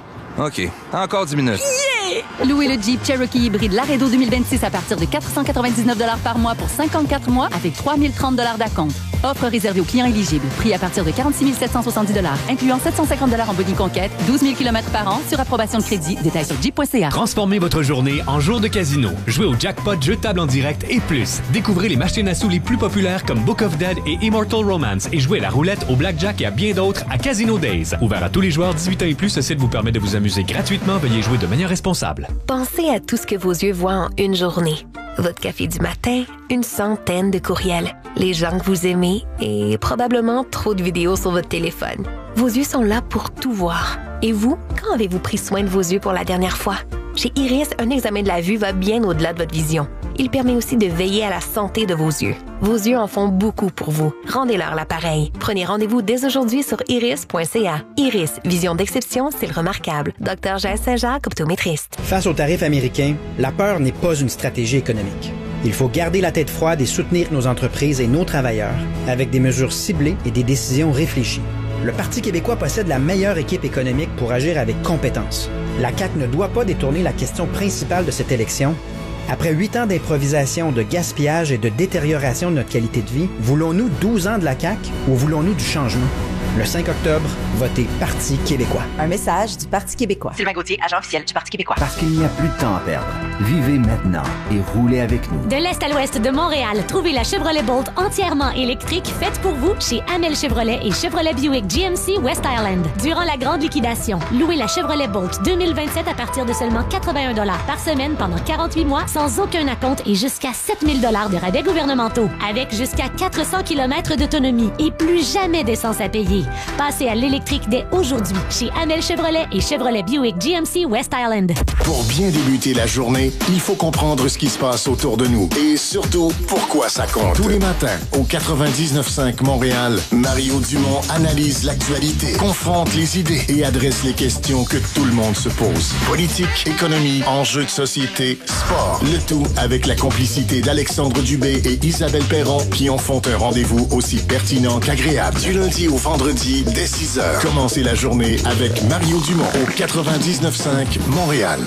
OK. Encore dix minutes. Yeah! Louez le Jeep Cherokee hybride Laredo deux mille vingt-six à partir de quatre cent quatre-vingt-dix-neuf dollars par mois pour cinquante-quatre mois avec trois mille trente dollars d'acompte. Offre réservée aux clients éligibles. Prix à partir de quarante-six mille sept cent soixante-dix dollars, incluant sept cent cinquante dollars en body conquête, douze mille kilomètres par an sur approbation de crédit. Détails sur jeep point c a. Transformez votre journée en jour de casino. Jouez au jackpot, jeu de table en direct et plus. Découvrez les machines à sous les plus populaires comme Book of Dead et Immortal Romance et jouez à la roulette, au blackjack et à bien d'autres à Casino Days. Ouvert à tous les joueurs dix-huit ans et plus, ce site vous permet de vous amuser gratuitement. Veuillez jouer de manière responsable. Pensez à tout ce que vos yeux voient en une journée. Votre café du matin, une centaine de courriels, les gens que vous aimez et probablement trop de vidéos sur votre téléphone. Vos yeux sont là pour tout voir. Et vous, quand avez-vous pris soin de vos yeux pour la dernière fois? Chez Iris, un examen de la vue va bien au-delà de votre vision. Il permet aussi de veiller à la santé de vos yeux. Vos yeux en font beaucoup pour vous. Rendez-leur l'appareil. Prenez rendez-vous dès aujourd'hui sur iris point c a. Iris, vision d'exception, c'est le remarquable. Docteur Jaël Saint-Jacques, optométriste. Face aux tarifs américains, la peur n'est pas une stratégie économique. Il faut garder la tête froide et soutenir nos entreprises et nos travailleurs avec des mesures ciblées et des décisions réfléchies. Le Parti québécois possède la meilleure équipe économique pour agir avec compétence. La C A Q ne doit pas détourner la question principale de cette élection. Après huit ans d'improvisation, de gaspillage et de détérioration de notre qualité de vie, voulons-nous douze ans de la C A Q ou voulons-nous du changement? Le cinq octobre, votez Parti québécois. Un message du Parti québécois. Sylvain Gauthier, agent officiel du Parti québécois. Parce qu'il n'y a plus de temps à perdre. Vivez maintenant et roulez avec nous. De l'Est à l'Ouest de Montréal, trouvez la Chevrolet Bolt entièrement électrique faite pour vous chez Amel Chevrolet et Chevrolet Buick G M C West Island. Durant la grande liquidation, louez la Chevrolet Bolt deux mille vingt-sept à partir de seulement quatre-vingt-un dollars par semaine pendant quarante-huit mois sans aucun acompte et jusqu'à sept mille dollars de rabais gouvernementaux. Avec jusqu'à quatre cents kilomètres d'autonomie et plus jamais d'essence à payer. Passez à l'électrique dès aujourd'hui chez Amel Chevrolet et Chevrolet Buick G M C West Island. Pour bien débuter la journée, il faut comprendre ce qui se passe autour de nous et surtout pourquoi ça compte. Tous les matins, au quatre-vingt-dix-neuf cinq Montréal, Mario Dumont analyse l'actualité, confronte les idées et adresse les questions que tout le monde se pose. Politique, économie, enjeux de société, sport. Le tout avec la complicité d'Alexandre Dubé et Isabelle Perron qui en font un rendez-vous aussi pertinent qu'agréable. Du lundi au vendredi, dès six heures. Commencez la journée avec Mario Dumont au quatre-vingt-dix-neuf cinq Montréal.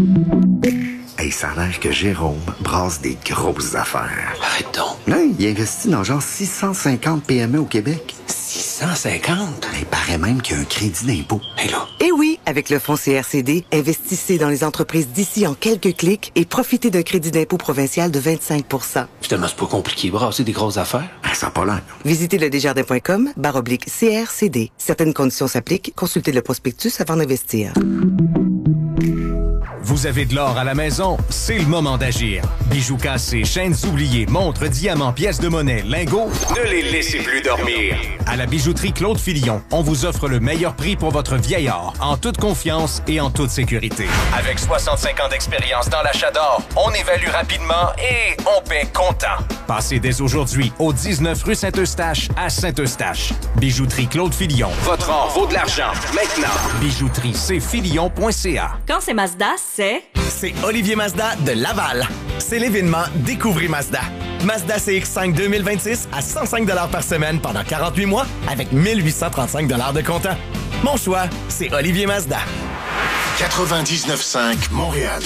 Hey, ça a l'air que Jérôme brasse des grosses affaires. Arrête donc. Là, il investit dans genre six cent cinquante P M E au Québec. six cent cinquante? Il paraît même qu'il y a un crédit d'impôt. Hey là. Et oui, avec le fonds C R C D, investissez dans les entreprises d'ici en quelques clics et profitez d'un crédit d'impôt provincial de vingt-cinq pour cent. Finalement, c'est pas compliqué, brasser des grosses affaires. Ben, ça n'a pas l'air. Visitez le desjardins point com barre oblique C R C D. Certaines conditions s'appliquent. Consultez le prospectus avant d'investir. Vous avez de l'or à la maison? C'est le moment d'agir. Bijoux cassés, chaînes oubliées, montres, diamants, pièces de monnaie, lingots, ne les laissez plus dormir. À la bijouterie Claude Filion, on vous offre le meilleur prix pour votre vieil or, en toute confiance et en toute sécurité. Avec soixante-cinq ans d'expérience dans l'achat d'or, on évalue rapidement et on paie comptant. Passez dès aujourd'hui au dix-neuf rue Saint-Eustache à Saint-Eustache. Bijouterie Claude Filion. Votre or vaut de l'argent. Maintenant. Bijouterie c filion point c a. Quand c'est Mazda, c'est... C'est Olivier Mazda de Laval. C'est l'événement Découvrez Mazda. Mazda C X cinq deux mille vingt-six à cent cinq dollars par semaine pendant quarante-huit mois avec mille huit cent trente-cinq dollars de comptant. Mon choix, c'est Olivier Mazda. quatre-vingt-dix-neuf cinq Montréal.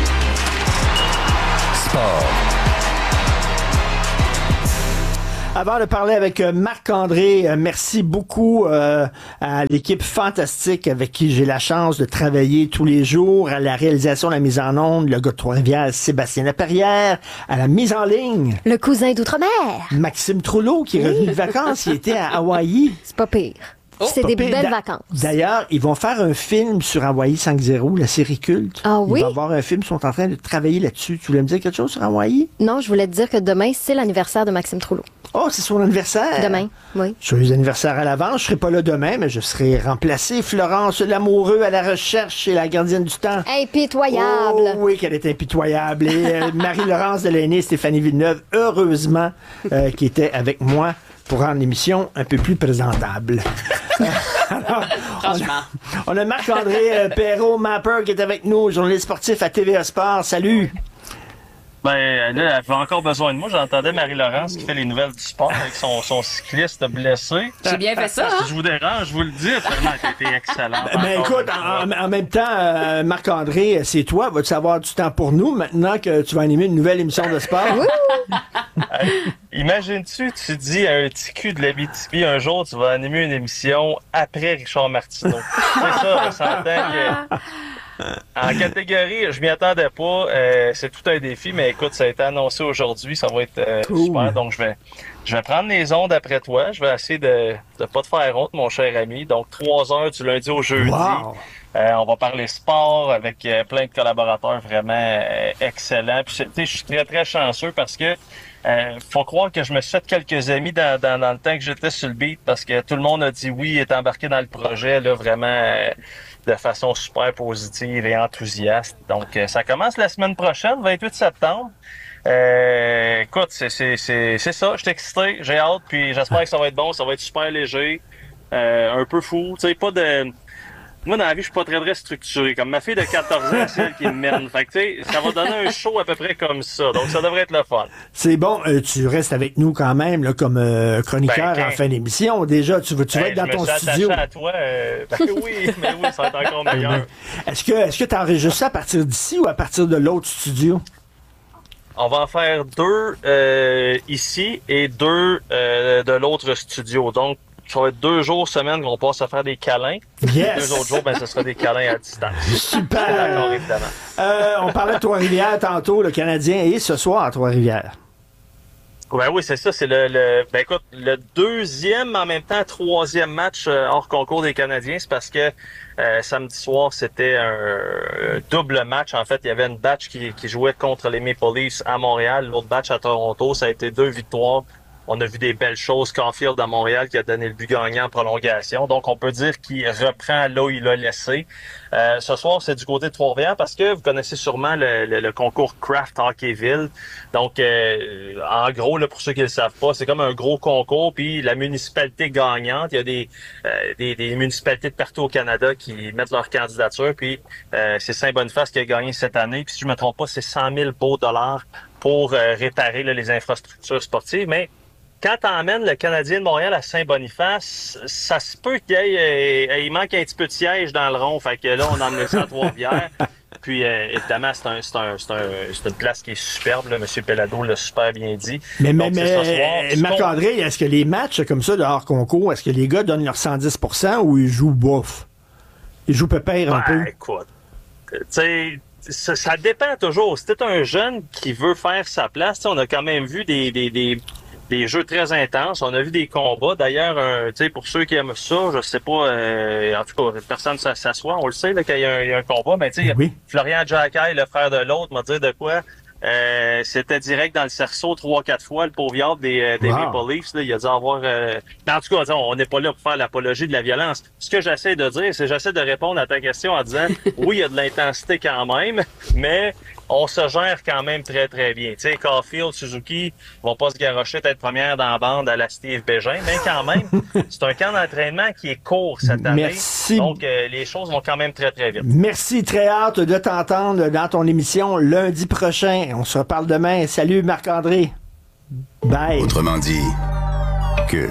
Sport. Avant de parler avec Marc-André, merci beaucoup euh, à l'équipe fantastique avec qui j'ai la chance de travailler tous les jours, à la réalisation, la mise en onde, le gars de Trois-Rivières, Sébastien Laperrière, à la mise en ligne, le cousin d'outre-mer, Maxime Trouleau, qui est revenu de vacances, il était à Hawaï. C'est pas pire. Oh, c'est des belles d'a- vacances. D'ailleurs, ils vont faire un film sur Hawaï cinq zéro, la série culte. Ah oui? Il va y avoir un film, ils sont en train de travailler là-dessus. Tu voulais me dire quelque chose sur Hawaï? Non, je voulais te dire que demain, c'est l'anniversaire de Maxime Trouleau. Oh, c'est son anniversaire? Demain, oui. Joyeux anniversaire à l'avance. Je serai pas là demain, mais je serai remplacé. Florence Lamoureux à la recherche et la gardienne du temps. Impitoyable. Oh, oui, qu'elle est impitoyable. Et euh, Marie-Laurence Delaney, Stéphanie Villeneuve, heureusement, euh, qui était avec moi pour rendre l'émission un peu plus présentable. Alors, Franchement. On a, on a Marc-André euh, Perrault-Mapper qui est avec nous, journaliste sportif à T V A Sport. Salut! Ben là, elle avait encore besoin de moi. J'entendais Marie-Laurence qui fait les nouvelles du sport avec son, son cycliste blessé. J'ai bien fait ça, hein? Si je vous dérange, je vous le dis, vraiment, t'as été excellent. Ben, ben écoute, en, en même temps, euh, Marc-André, c'est toi. Vas-tu avoir du temps pour nous maintenant que tu vas animer une nouvelle émission de sport? Hey, imagines-tu, tu dis à un petit cul de l'Abitibi, un jour, tu vas animer une émission après Richard Martineau. C'est ça, on s'entend que... En catégorie, je m'y attendais pas. Euh, c'est tout un défi, mais écoute, ça a été annoncé aujourd'hui. Ça va être euh, cool. Super. Donc, je vais, je vais prendre les ondes après toi. Je vais essayer de ne pas te faire honte, mon cher ami. Donc, trois heures du lundi au jeudi. Wow. Euh, on va parler sport avec euh, plein de collaborateurs vraiment euh, excellents. Puis, tu sais, je suis très, très chanceux parce que Euh, faut croire que je me suis fait quelques amis dans, dans, dans le temps que j'étais sur le beat parce que tout le monde a dit oui, est embarqué dans le projet là vraiment euh, de façon super positive et enthousiaste. Donc euh, ça commence la semaine prochaine, vingt-huit septembre. Euh, écoute, c'est, c'est, c'est, c'est ça, je suis excité, j'ai hâte, puis j'espère que ça va être bon, ça va être super léger, euh, un peu fou, tu sais, pas de... Moi, dans la vie, je suis pas très, très structuré. Comme ma fille de quatorze ans, c'est elle qui me mène. Fait que, tu sais, ça va donner un show à peu près comme ça. Donc, ça devrait être le fun. C'est bon. Euh, tu restes avec nous quand même, là, comme euh, chroniqueur ben, en fin d'émission. Déjà, tu, vas, tu vas ben, être dans je ton me suis studio. à toi. Euh, ben oui, mais oui, ça va être encore meilleur. Est-ce que est-ce que tu enregistres ça à partir d'ici ou à partir de l'autre studio? On va en faire deux euh, ici et deux euh, de l'autre studio. Donc, ça va être deux jours semaine qu'on passe à faire des câlins. Yes. Deux autres jours, ben, ce sera des câlins à distance. Super! D'accord, évidemment. Euh, on parlait de Trois-Rivières tantôt, le Canadien est ce soir à Trois-Rivières. Ben oui, c'est ça. C'est le, le ben écoute, le deuxième, en même temps, troisième match euh, hors concours des Canadiens. C'est parce que euh, samedi soir, c'était un, un double match. En fait, il y avait une batch qui, qui jouait contre les Maple Leafs à Montréal, l'autre batch à Toronto. Ça a été deux victoires. On a vu des belles choses. Caulfield à Montréal qui a donné le but gagnant en prolongation. Donc, on peut dire qu'il reprend là où il a laissé. Euh, ce soir, c'est du côté de Trois-Rivières parce que vous connaissez sûrement le, le, le concours Craft Hockeyville. Donc, euh, en gros, là, pour ceux qui ne le savent pas, c'est comme un gros concours. Puis, la municipalité gagnante, il y a des, euh, des, des municipalités de partout au Canada qui mettent leur candidature. Puis, euh, c'est Saint-Boniface qui a gagné cette année. Puis, si je ne me trompe pas, c'est cent mille beaux dollars pour euh, réparer là, les infrastructures sportives. Mais quand t'emmènes le Canadien de Montréal à Saint-Boniface, ça se peut qu'il y ait, euh, il manque un petit peu de siège dans le rond. Fait que là, on a emmené ça à Trois-Rivières. Puis, euh, évidemment, c'est, un, c'est, un, c'est, un, c'est une place qui est superbe. Là. M. Pellado l'a super bien dit. Mais, Donc, mais, mais Marc-André, est-ce que les matchs comme ça de hors concours, est-ce que les gars donnent leur cent dix pour cent ou ils jouent bof? Ils jouent pépère un ben, peu? Écoute, tu sais... Ça, ça dépend toujours. Si t'es un jeune qui veut faire sa place, on a quand même vu des, des, des, des jeux très intenses. On a vu des combats. D'ailleurs, euh, tu sais, pour ceux qui aiment ça, je sais pas, euh, en tout cas, personne s'assoit, on le sait, là, qu'il y a un, il y a un combat. Mais tu sais, oui. Florian Jacquet, le frère de l'autre, m'a dit de quoi. Euh, c'était direct dans le cerceau trois, quatre fois, le pauvre Yard des, des wow. Maple Leafs, là, il a dû avoir... Euh... Mais en tout cas, on n'est pas là pour faire l'apologie de la violence. Ce que j'essaie de dire, c'est j'essaie de répondre à ta question en disant, oui, il y a de l'intensité quand même, mais on se gère quand même très, très bien. Tu sais, Caulfield, Suzuki vont pas se garrocher d'être première dans la bande à la Steve Bégin, mais quand même, c'est un camp d'entraînement qui est court cette année. Merci. Donc, euh, les choses vont quand même très, très vite. Merci, très hâte de t'entendre dans ton émission lundi prochain. On se reparle demain. Salut, Marc-André. Bye. Autrement dit, Cube.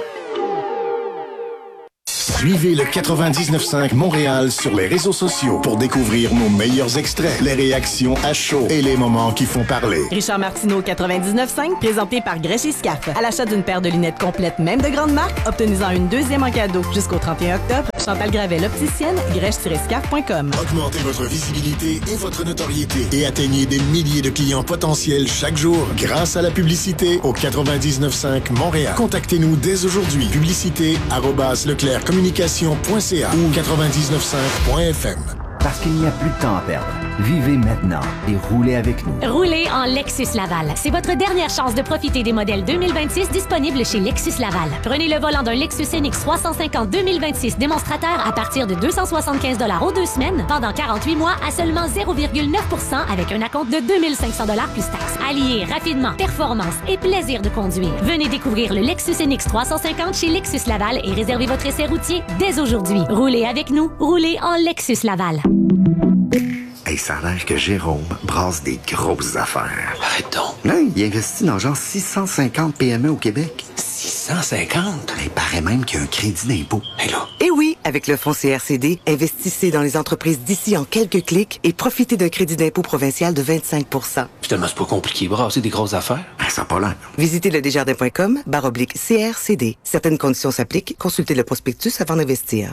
Suivez le quatre-vingt-dix-neuf cinq Montréal sur les réseaux sociaux pour découvrir nos meilleurs extraits, les réactions à chaud et les moments qui font parler. Richard Martineau, quatre-vingt-dix-neuf cinq, présenté par Grèche et Scarf. À l'achat d'une paire de lunettes complètes, même de grande marque, obtenez-en une deuxième en cadeau. Jusqu'au trente et un octobre, Chantal Gravel, opticienne, grèche tiret scarf point com. Augmentez votre visibilité et votre notoriété et atteignez des milliers de clients potentiels chaque jour grâce à la publicité au quatre-vingt-dix-neuf cinq Montréal. Contactez-nous dès aujourd'hui. Publicité arobase leclerc communication point c a ou quatre-vingt-dix-neuf cinq point f m. Parce qu'il n'y a plus de temps à perdre. Vivez maintenant et roulez avec nous. Roulez en Lexus Laval. C'est votre dernière chance de profiter des modèles deux mille vingt-six disponibles chez Lexus Laval. Prenez le volant d'un Lexus N X trois cent cinquante deux mille vingt-six démonstrateur à partir de deux cent soixante-quinze dollars aux deux semaines pendant quarante-huit mois à seulement zéro virgule neuf pour cent avec un acompte de deux mille cinq cents dollars plus taxes. Alliez rapidement performance et plaisir de conduire. Venez découvrir le Lexus N X trois cent cinquante chez Lexus Laval et réservez votre essai routier dès aujourd'hui. Roulez avec nous. Roulez en Lexus Laval. Hey, ça a l'air que Jérôme brasse des grosses affaires. Arrête donc. Là, il investit dans genre six cent cinquante P M E au Québec. six cent cinquante? Il paraît même qu'il y a un crédit d'impôt. Hey là. Et oui, avec le fonds C R C D, investissez dans les entreprises d'ici en quelques clics et profitez d'un crédit d'impôt provincial de vingt-cinq pour cent. Finalement, c'est pas compliqué. Brasser des grosses affaires. Ben, ça n'a pas l'air. Visitez le desjardins point com barre oblique C R C D. Certaines conditions s'appliquent. Consultez le prospectus avant d'investir.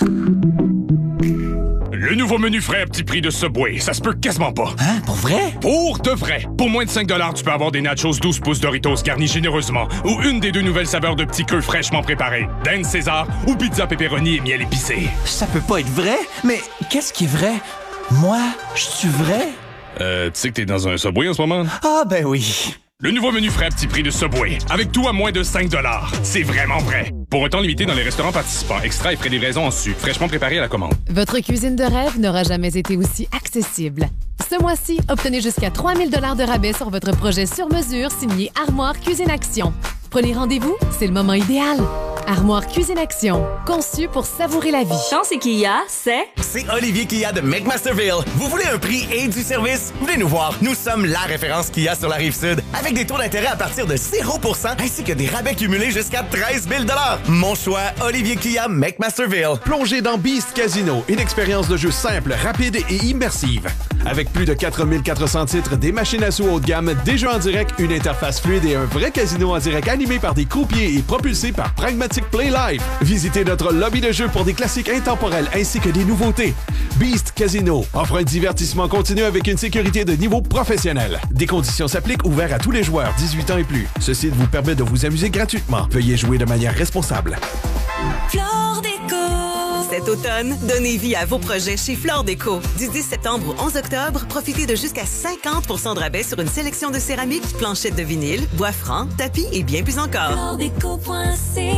Le nouveau menu frais à petit prix de Subway, ça se peut quasiment pas. Hein? Pour vrai? Pour de vrai! Pour moins de cinq dollars, tu peux avoir des nachos douze pouces Doritos garnis généreusement ou une des deux nouvelles saveurs de petits queues fraîchement préparées, dinde César ou pizza pepperoni et miel épicé. Ça peut pas être vrai? Mais qu'est-ce qui est vrai? Moi, je suis vrai? Euh, tu sais que t'es dans un Subway en ce moment? Ah ben oui. Le nouveau menu frais à petit prix de Subway, avec tout à moins de cinq dollars. C'est vraiment vrai. Pour un temps limité dans les restaurants participants, extra et frais de livraison en su, fraîchement préparé à la commande. Votre cuisine de rêve n'aura jamais été aussi accessible. Ce mois-ci, obtenez jusqu'à trois mille dollars de rabais sur votre projet sur mesure signé Armoire Cuisine Action. Prenez rendez-vous, c'est le moment idéal. Armoire Cuisine Action, conçu pour savourer la vie. Quand c'est Kia, c'est... C'est Olivier Kia de McMasterville. Vous voulez un prix et du service? Venez nous voir. Nous sommes la référence Kia sur la Rive-Sud, avec des taux d'intérêt à partir de zéro pour cent ainsi que des rabais cumulés jusqu'à treize mille dollars. Mon choix, Olivier Kia, McMasterville. Plongez dans Beast Casino, une expérience de jeu simple, rapide et immersive. Avec plus de quatre mille quatre cents titres, des machines à sous haut de gamme, des jeux en direct, une interface fluide et un vrai casino en direct animé par des croupiers et propulsé par Pragmatic Play Live. Visitez notre lobby de jeux pour des classiques intemporels ainsi que des nouveautés. Beast Casino offre un divertissement continu avec une sécurité de niveau professionnel. Des conditions s'appliquent, ouvert à tous les joueurs dix-huit ans et plus. Ce site vous permet de vous amuser gratuitement. Veuillez jouer de manière responsable. Flore Déco. Cet automne, donnez vie à vos projets chez Flore Déco. Du dix septembre au onze octobre, profitez de jusqu'à cinquante pour cent de rabais sur une sélection de céramique, planchettes de vinyle, bois franc, tapis et bien plus encore. flore déco point c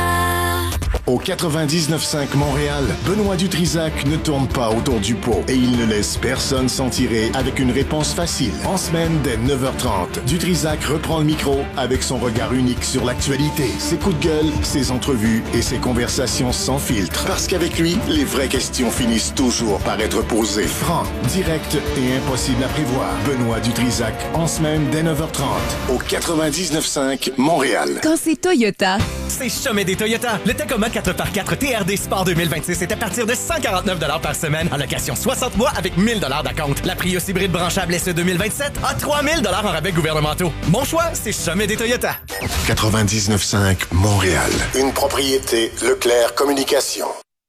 a. Au quatre-vingt-dix-neuf cinq Montréal, Benoît Dutrisac ne tourne pas autour du pot et il ne laisse personne s'en tirer avec une réponse facile. En semaine, dès neuf heures trente, Dutrisac reprend le micro avec son regard unique sur l'actualité, ses coups de gueule, ses entrevues et ses conversations sans filtre. Parce qu'avec lui, les vraies questions finissent toujours par être posées. Franc, direct et impossible à prévoir. Benoît Dutrisac, en semaine, dès neuf heures trente, au quatre-vingt-dix-neuf cinq Montréal. Quand c'est Toyota, c'est Sommet des Toyota. Le Tacoma quatre par quatre T R D Sport deux mille vingt-six est à partir de cent quarante-neuf dollars par semaine en location soixante mois avec mille dollars d'acompte. La Prius hybride branchable S E deux mille vingt-sept a trois mille dollars en rabais gouvernementaux. Mon choix, c'est Sommet des Toyota. quatre-vingt-dix-neuf cinq Montréal. Une propriété Leclerc Communication.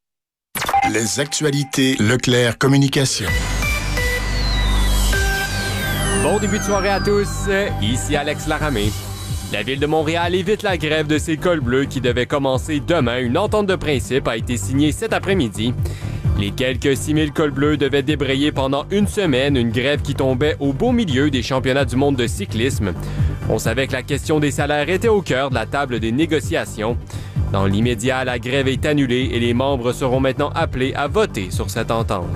Les actualités Leclerc Communication. Bon début de soirée à tous. Ici Alex Laramé. La Ville de Montréal évite la grève de ses cols bleus qui devait commencer demain. Une entente de principe a été signée cet après-midi. Les quelques six mille cols bleus devaient débrayer pendant une semaine, une grève qui tombait au beau milieu des championnats du monde de cyclisme. On savait que la question des salaires était au cœur de la table des négociations. Dans l'immédiat, la grève est annulée et les membres seront maintenant appelés à voter sur cette entente.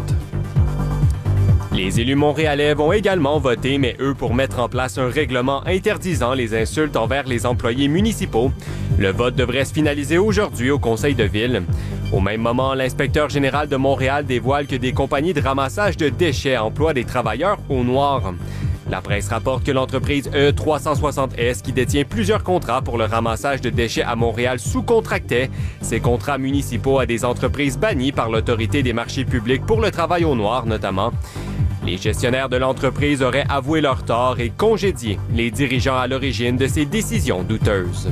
Les élus montréalais vont également voter, mais eux pour mettre en place un règlement interdisant les insultes envers les employés municipaux. Le vote devrait se finaliser aujourd'hui au conseil de ville. Au même moment, l'inspecteur général de Montréal dévoile que des compagnies de ramassage de déchets emploient des travailleurs au noir. La presse rapporte que l'entreprise E trois cent soixante S, qui détient plusieurs contrats pour le ramassage de déchets à Montréal, sous-contractait ces contrats municipaux à des entreprises bannies par l'Autorité des marchés publics pour le travail au noir, notamment. Les gestionnaires de l'entreprise auraient avoué leur tort et congédié les dirigeants à l'origine de ces décisions douteuses.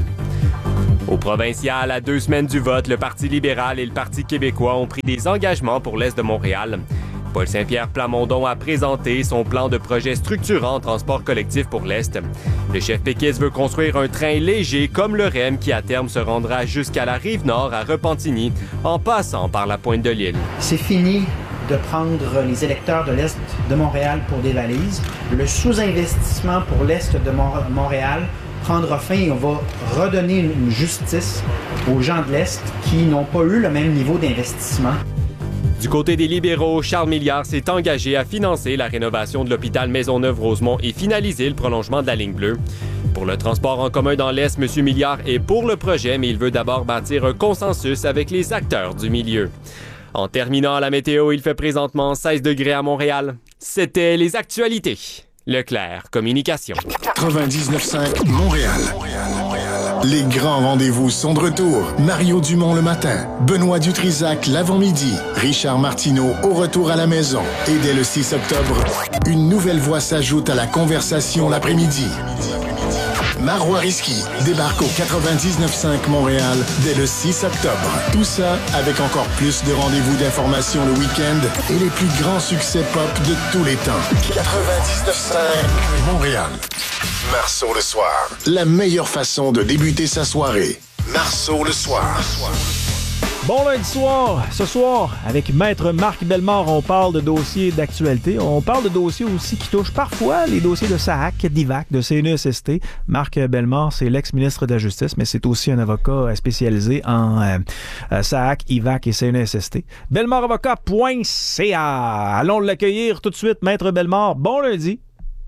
Au provincial, à deux semaines du vote, le Parti libéral et le Parti québécois ont pris des engagements pour l'Est de Montréal. Paul Saint-Pierre Plamondon a présenté son plan de projet structurant en transport collectif pour l'Est. Le chef péquiste veut construire un train léger comme le R E M qui à terme se rendra jusqu'à la Rive-Nord à Repentigny en passant par la pointe de l'île. C'est fini de prendre les électeurs de l'Est de Montréal pour des valises. Le sous-investissement pour l'Est de Mont- Montréal prendra fin et on va redonner une justice aux gens de l'Est qui n'ont pas eu le même niveau d'investissement. Du côté des libéraux, Charles Milliard s'est engagé à financer la rénovation de l'hôpital Maisonneuve-Rosemont et finaliser le prolongement de la ligne bleue. Pour le transport en commun dans l'Est, M. Milliard est pour le projet, mais il veut d'abord bâtir un consensus avec les acteurs du milieu. En terminant la météo, il fait présentement seize degrés à Montréal. C'était les actualités. Leclerc Communication. quatre-vingt-dix-neuf cinq Montréal. Les grands rendez-vous sont de retour. Mario Dumont le matin, Benoît Dutrisac l'avant-midi, Richard Martineau au retour à la maison. Et dès le six octobre, une nouvelle voix s'ajoute à la conversation l'après-midi. Marois Risky débarque au quatre-vingt-dix-neuf cinq Montréal dès le six octobre. Tout ça avec encore plus de rendez-vous d'information le week-end et les plus grands succès pop de tous les temps. quatre-vingt-dix-neuf cinq Montréal. Marceau le soir. La meilleure façon de débuter sa soirée. Marceau le soir. Bon lundi soir, ce soir, avec Maître Marc Bellemare, on parle de dossiers d'actualité. On parle de dossiers aussi qui touchent parfois les dossiers de S A A C, d'I V A C, de C N E S S T. Marc Bellemare, c'est l'ex-ministre de la Justice, mais c'est aussi un avocat spécialisé en euh, S A A C, I V A C et C N E S S T. bellemare avocat point c a. Allons l'accueillir tout de suite, Maître Bellemare. Bon lundi.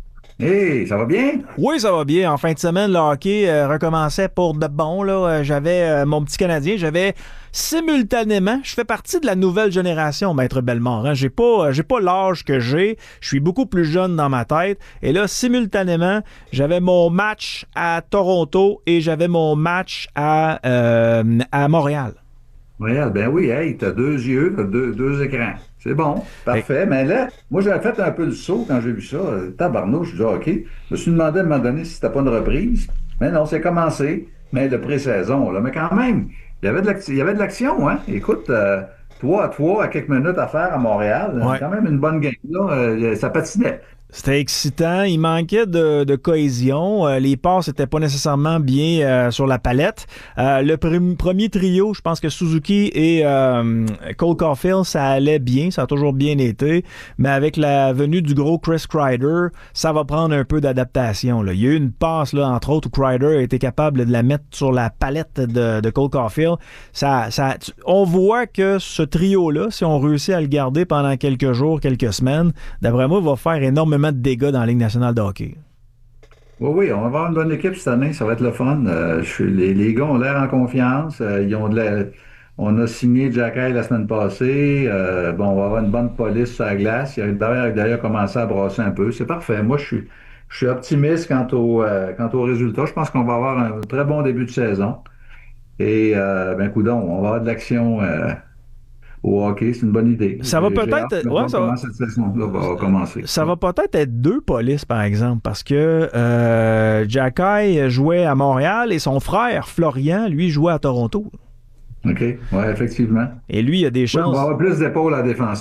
Hey, ça va bien? Oui, ça va bien. En fin de semaine, le hockey euh, recommençait pour de bon. Là. Euh, j'avais euh, mon petit Canadien, j'avais simultanément, je fais partie de la nouvelle génération, Maître Bellemare. Hein. J'ai pas, euh, j'ai pas l'âge que j'ai. Je suis beaucoup plus jeune dans ma tête. Et là, simultanément, j'avais mon match à Toronto et j'avais mon match à, euh, à Montréal. Montréal, ben oui, hey, t'as deux yeux, t'as deux, deux écrans. C'est bon, parfait. Mais là, moi, j'avais fait un peu le saut quand j'ai vu ça. Tabarnouche, je dis, OK. Je me suis demandé à un moment donné si c'était pas une reprise. Mais non, c'est commencé. Mais le pré-saison, là. Mais quand même, il y avait de l'action, il y avait de l'action, hein. Écoute, euh, trois à trois à quelques minutes à faire à Montréal. Ouais. Quand même une bonne game, là. Euh, ça patinait. C'était excitant. Il manquait de, de cohésion. Euh, les passes n'étaient pas nécessairement bien euh, sur la palette. Euh, le pr- premier trio, je pense que Suzuki et euh, Cole Caulfield, ça allait bien. Ça a toujours bien été. Mais avec la venue du gros Chris Kreider, ça va prendre un peu d'adaptation. Là. Il y a eu une passe, là, entre autres, où Kreider a été capable de la mettre sur la palette de, de Cole Caulfield. Ça, ça, on voit que ce trio-là, si on réussit à le garder pendant quelques jours, quelques semaines, d'après moi, va faire énormément de dégâts dans la Ligue nationale de hockey. Oui, oui, on va avoir une bonne équipe cette année, ça va être le fun. Euh, je, les, les gars ont l'air en confiance. Euh, ils ont de la, on a signé Jack High la semaine passée. Euh, bon, on va avoir une bonne police sur la glace. Il a d'ailleurs, d'ailleurs commencé à brasser un peu. C'est parfait. Moi, je suis, je suis optimiste quant au, euh, quant au résultat. Je pense qu'on va avoir un très bon début de saison. Et, euh, ben, coudonc, on va avoir de l'action euh, au hockey, c'est une bonne idée. Ça va peut-être... Ouais, ça va... cette saison-là va commencer. Ça va peut-être être deux polices, par exemple, parce que euh, Jack High jouait à Montréal et son frère, Florian, lui, jouait à Toronto. OK, oui, effectivement. Et lui, il a des chances... Oui, on va avoir plus d'épaules à la défensive.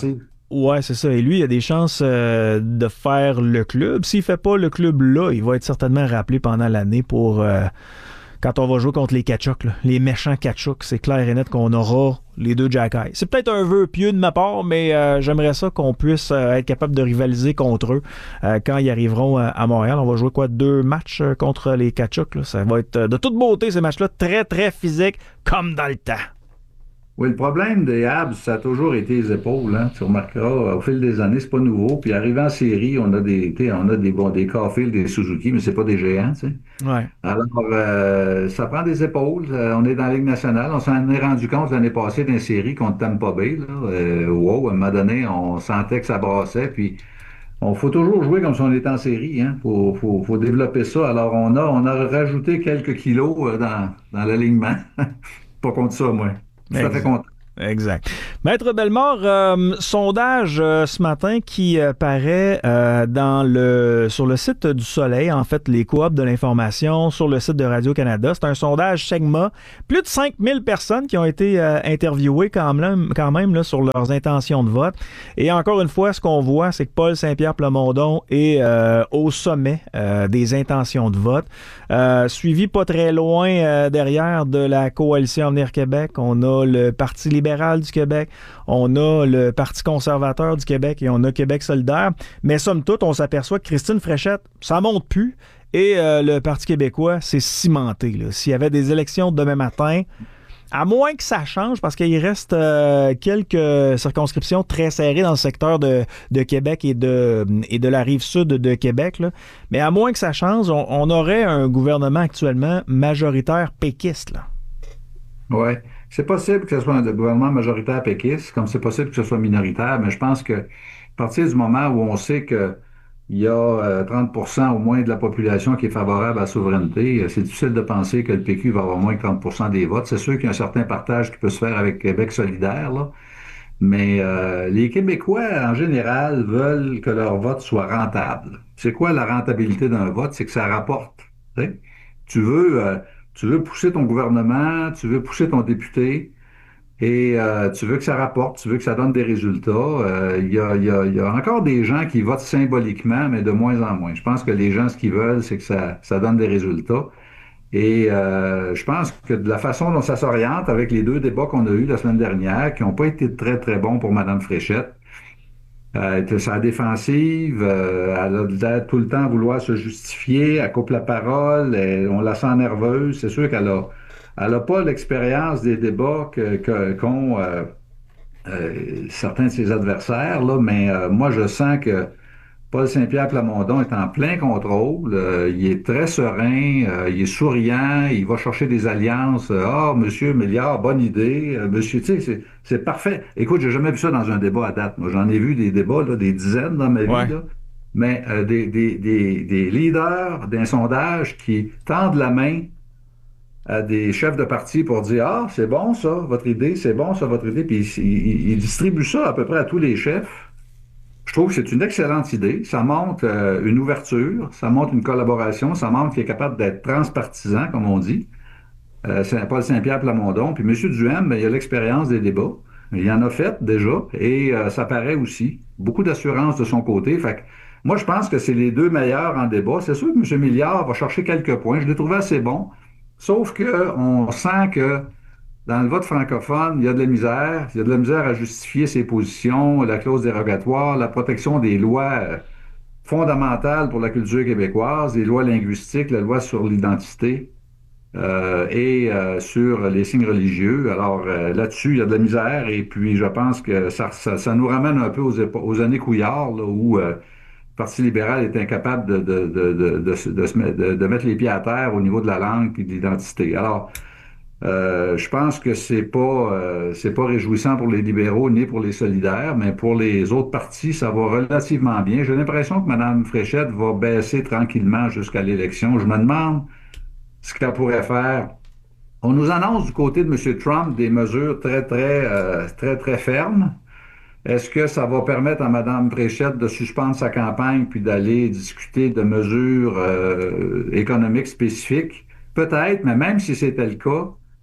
Ouais, c'est ça. Et lui, il a des chances euh, de faire le club. S'il fait pas le club là, il va être certainement rappelé pendant l'année pour euh, quand on va jouer contre les Tkachuk, là, les méchants Tkachuk. C'est clair et net qu'on aura les deux Jackeyes. C'est peut-être un vœu pieux de ma part, mais euh, j'aimerais ça qu'on puisse euh, être capable de rivaliser contre eux euh, quand ils arriveront à, à Montréal. On va jouer quoi, deux matchs euh, contre les Tkachuk. Là. Ça va être euh, de toute beauté ces matchs-là, très très physiques, comme dans le temps. Oui, le problème des Habs, ça a toujours été les épaules. Hein. Tu remarqueras, au fil des années, c'est pas nouveau. Puis arrivé en série, on a des, on a des, bon, des Caulfield, des Suzuki, mais c'est pas des géants. Tu sais. Ouais. Alors, euh, ça prend des épaules. Euh, on est dans la Ligue nationale. On s'en est rendu compte l'année passée d'une série contre Tampa Bay. Là. Euh, wow, à un moment donné, on sentait que ça brassait. Puis, on faut toujours jouer comme si on était en série. Hein. Faut, faut, faut développer ça. Alors, on a, on a rajouté quelques kilos dans, dans l'alignement. Pas contre ça, moi. Tout à fait content. Exact. Maître Bellemare, euh, sondage euh, ce matin qui euh, paraît euh, dans le sur le site du Soleil, en fait, les coops de l'information sur le site de Radio-Canada. C'est un sondage Segma. Plus de cinq mille personnes qui ont été euh, interviewées quand même, quand même là, sur leurs intentions de vote. Et encore une fois, ce qu'on voit, c'est que Paul Saint-Pierre Plamondon est euh, au sommet euh, des intentions de vote. Euh, suivi pas très loin euh, derrière de la Coalition Avenir Québec, on a le Parti libéral du Québec, on a le Parti conservateur du Québec et on a Québec solidaire. Mais somme toute, on s'aperçoit que Christine Fréchette, ça monte plus et euh, le Parti québécois, c'est cimenté. Là. S'il y avait des élections demain matin, à moins que ça change, parce qu'il reste euh, quelques circonscriptions très serrées dans le secteur de, de Québec et de, et de la rive sud de Québec, là. Mais à moins que ça change, on, on aurait un gouvernement actuellement majoritaire péquiste. Oui. C'est possible que ce soit un gouvernement majoritaire péquiste, comme c'est possible que ce soit minoritaire, mais je pense que à partir du moment où on sait que il y a euh, trente pour cent au moins de la population qui est favorable à la souveraineté, c'est difficile de penser que le P Q va avoir moins que trente pour cent des votes. C'est sûr qu'il y a un certain partage qui peut se faire avec Québec solidaire, là. Mais euh, les Québécois, en général, veulent que leur vote soit rentable. C'est quoi la rentabilité d'un vote? C'est que ça rapporte. Tu sais? Tu veux... Euh, Tu veux pousser ton gouvernement, tu veux pousser ton député et euh, tu veux que ça rapporte, tu veux que ça donne des résultats. Euh, il y a, il y a, il y a encore des gens qui votent symboliquement, mais de moins en moins. Je pense que les gens, ce qu'ils veulent, c'est que ça, ça donne des résultats. Et euh, je pense que de la façon dont ça s'oriente avec les deux débats qu'on a eus la semaine dernière, qui n'ont pas été très, très bons pour Mme Fréchette, Euh, sa défensive, euh, elle a l'air tout le temps à vouloir se justifier, elle coupe la parole, elle, on la sent nerveuse. C'est sûr qu'elle a, elle a pas l'expérience des débats que, que, qu'ont euh, euh, certains de ses adversaires, là, mais euh, moi je sens que Paul Saint-Pierre Plamondon est en plein contrôle, euh, il est très serein, euh, il est souriant, il va chercher des alliances. Ah, euh, oh, monsieur Milliard, bonne idée. Euh, monsieur, tu sais, c'est, c'est parfait. Écoute, j'ai jamais vu ça dans un débat à date. Moi, j'en ai vu des débats, là, des dizaines dans ma vie, ouais. là. Mais euh, des, des, des, des leaders d'un sondage qui tendent la main à des chefs de parti pour dire « Ah, c'est bon ça, votre idée, c'est bon ça, votre idée. » Puis ils, ils, ils distribuent ça à peu près à tous les chefs. Je trouve que c'est une excellente idée. Ça montre euh, une ouverture, ça montre une collaboration, ça montre qu'il est capable d'être transpartisan, comme on dit. Euh, c'est Paul Saint-Pierre Plamondon. Puis M. Duhaime, ben, il a l'expérience des débats. Il en a fait déjà et euh, ça paraît aussi. Beaucoup d'assurance de son côté. Fait que, moi, je pense que c'est les deux meilleurs en débat. C'est sûr que M. Milliard va chercher quelques points. Je l'ai trouvé assez bon. Sauf que on sent que dans le vote francophone, il y a de la misère. Il y a de la misère à justifier ses positions, la clause dérogatoire, la protection des lois fondamentales pour la culture québécoise, les lois linguistiques, la loi sur l'identité euh, et euh, sur les signes religieux. Alors euh, là-dessus, il y a de la misère et puis je pense que ça, ça, ça nous ramène un peu aux, épo- aux années Couillard, là, où euh, le Parti libéral est incapable de, de, de, de, de, de, se mettre, de, de mettre les pieds à terre au niveau de la langue et de l'identité. Alors, Euh, je pense que c'est pas euh, c'est pas réjouissant pour les libéraux ni pour les solidaires, mais pour les autres partis, ça va relativement bien. J'ai l'impression que Mme Fréchette va baisser tranquillement jusqu'à l'élection. Je me demande ce qu'elle pourrait faire. On nous annonce du côté de M. Trump des mesures très, très, euh, très, très fermes. Est-ce que ça va permettre à Mme Fréchette de suspendre sa campagne puis d'aller discuter de mesures euh, économiques spécifiques? Peut-être, mais même si c'était le cas,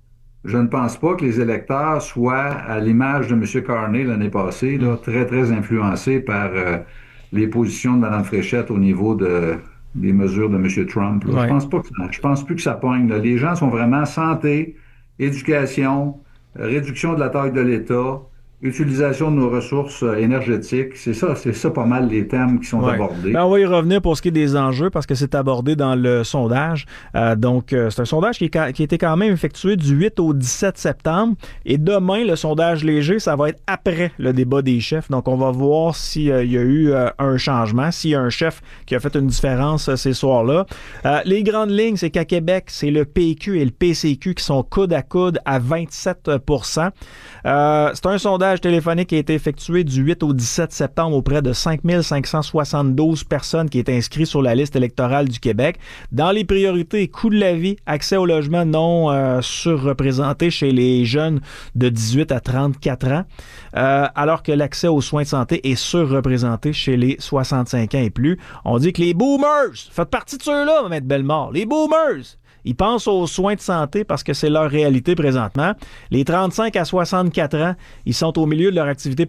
je ne pense pas que les électeurs soient, à l'image de M. Carney l'année passée, là, très, très influencés par euh, les positions de Mme Fréchette au niveau de, des mesures de M. Trump. Là. Ouais. Je pense pas que ça, je pense plus que ça pogne. Là. Les gens sont vraiment santé, éducation, réduction de la taille de l'État, utilisation de nos ressources euh, énergétiques. C'est ça, c'est ça pas mal les thèmes qui sont Ouais. abordés. Ben, on va y revenir pour ce qui est des enjeux parce que c'est abordé dans le sondage. Euh, donc, euh, c'est un sondage qui, est, ca- qui a été quand même effectué du huit au dix-sept septembre. Et demain, le sondage léger, ça va être après le débat des chefs. Donc, on va voir s'il euh, y a eu euh, un changement, s'il y a un chef qui a fait une différence euh, ces soirs-là. Euh, les grandes lignes, c'est qu'à Québec, c'est le P Q et le P C Q qui sont coude à coude à vingt-sept pour cent. Euh, c'est un sondage téléphonique qui a été effectué du huit au dix-sept septembre auprès de cinq mille cinq cent soixante-douze personnes qui étaient inscrites sur la liste électorale du Québec. Dans les priorités, coût de la vie, accès au logement non euh, surreprésenté chez les jeunes de dix-huit à trente-quatre ans, euh, alors que l'accès aux soins de santé est surreprésenté chez les soixante-cinq ans et plus. On dit que les boomers, faites partie de ceux-là, M. Bellemare, les boomers, ils pensent aux soins de santé parce que c'est leur réalité présentement. Les trente-cinq à soixante-quatre ans, ils sont au milieu de leur activité